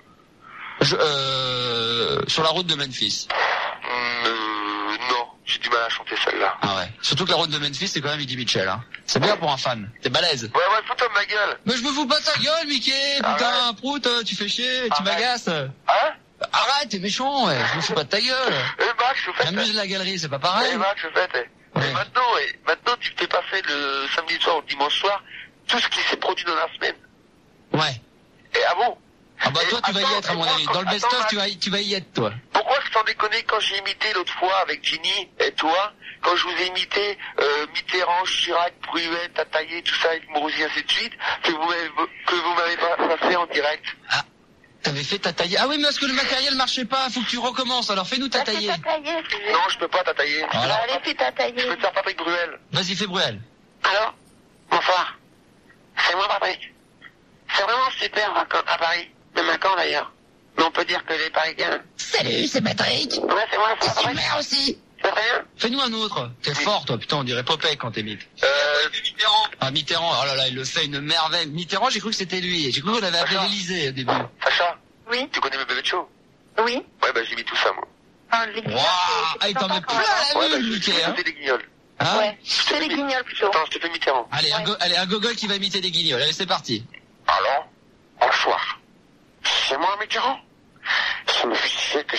Sur la route de Memphis. Non, j'ai du mal à chanter celle-là. Ah ouais. Surtout que la route de Memphis, c'est quand même Eddie Mitchell, hein. C'est bien pour un fan. T'es balèze. Ouais, fous-toi de ma gueule. Mais je me fous pas de ta gueule, Mickey. Putain, prout, tu fais chier, tu m'agaces. Hein? Arrête, t'es méchant, ouais. Je me fous pas de ta gueule. Max, au fait. Amuse la galerie, c'est pas pareil. Max, au fait. Ouais. Et maintenant, tu t'es pas fait le samedi soir ou le dimanche soir tout ce qui s'est produit dans la semaine. Ouais. Et ah bon? Ah bah toi, tu vas y être, à mon avis. Dans le best-of, tu vas y être, toi. Pourquoi sans déconner, quand j'ai imité l'autre fois avec Ginny et toi, quand je vous ai imité Mitterrand, Chirac, Bruel, Tataillé, tout ça, avec Morosi, ainsi de suite, que vous m'avez pas fait en direct. Ah, t'avais fait Tataillé. Ah oui, mais parce que le matériel marchait pas, faut que tu recommences, alors fais-nous Tataillé. Non, je peux pas Tataillé. Voilà. Allez, fais Tataillé. Je peux te faire Patrick Bruel. Vas-y, fais Bruel. Alors, bonsoir. C'est moi, Patrick. C'est vraiment super à Paris. Même à Caen d'ailleurs. Mais on peut dire que les Parisiens... Salut, c'est Patrick. Ouais, c'est moi, c'est Patrick. Super aussi. C'est rien. Fais-nous un autre. T'es fort, toi, putain, on dirait Popeye quand t'imites. Mitterrand. Ah, Mitterrand, oh là là, il le fait une merveille. Mitterrand, j'ai cru que c'était lui. J'ai cru qu'on avait appelé l'Élysée au début. Sacha. Oui. Tu connais mes bébés de show? Oui. Ouais, bah j'imite tout ça, moi. Ah, les guignols. Ah, il t'en met plein la bah, vue, Mickey, hein. C'était des guignols. Hein? Ouais. C'est des guignols plutôt. Attends, je te fais Mitterrand. Allez, un gogol qui va imiter des guignols. Allez, c'est parti. Alors, bonsoir. C'est moi, Mitterrand. Ça me fait chier que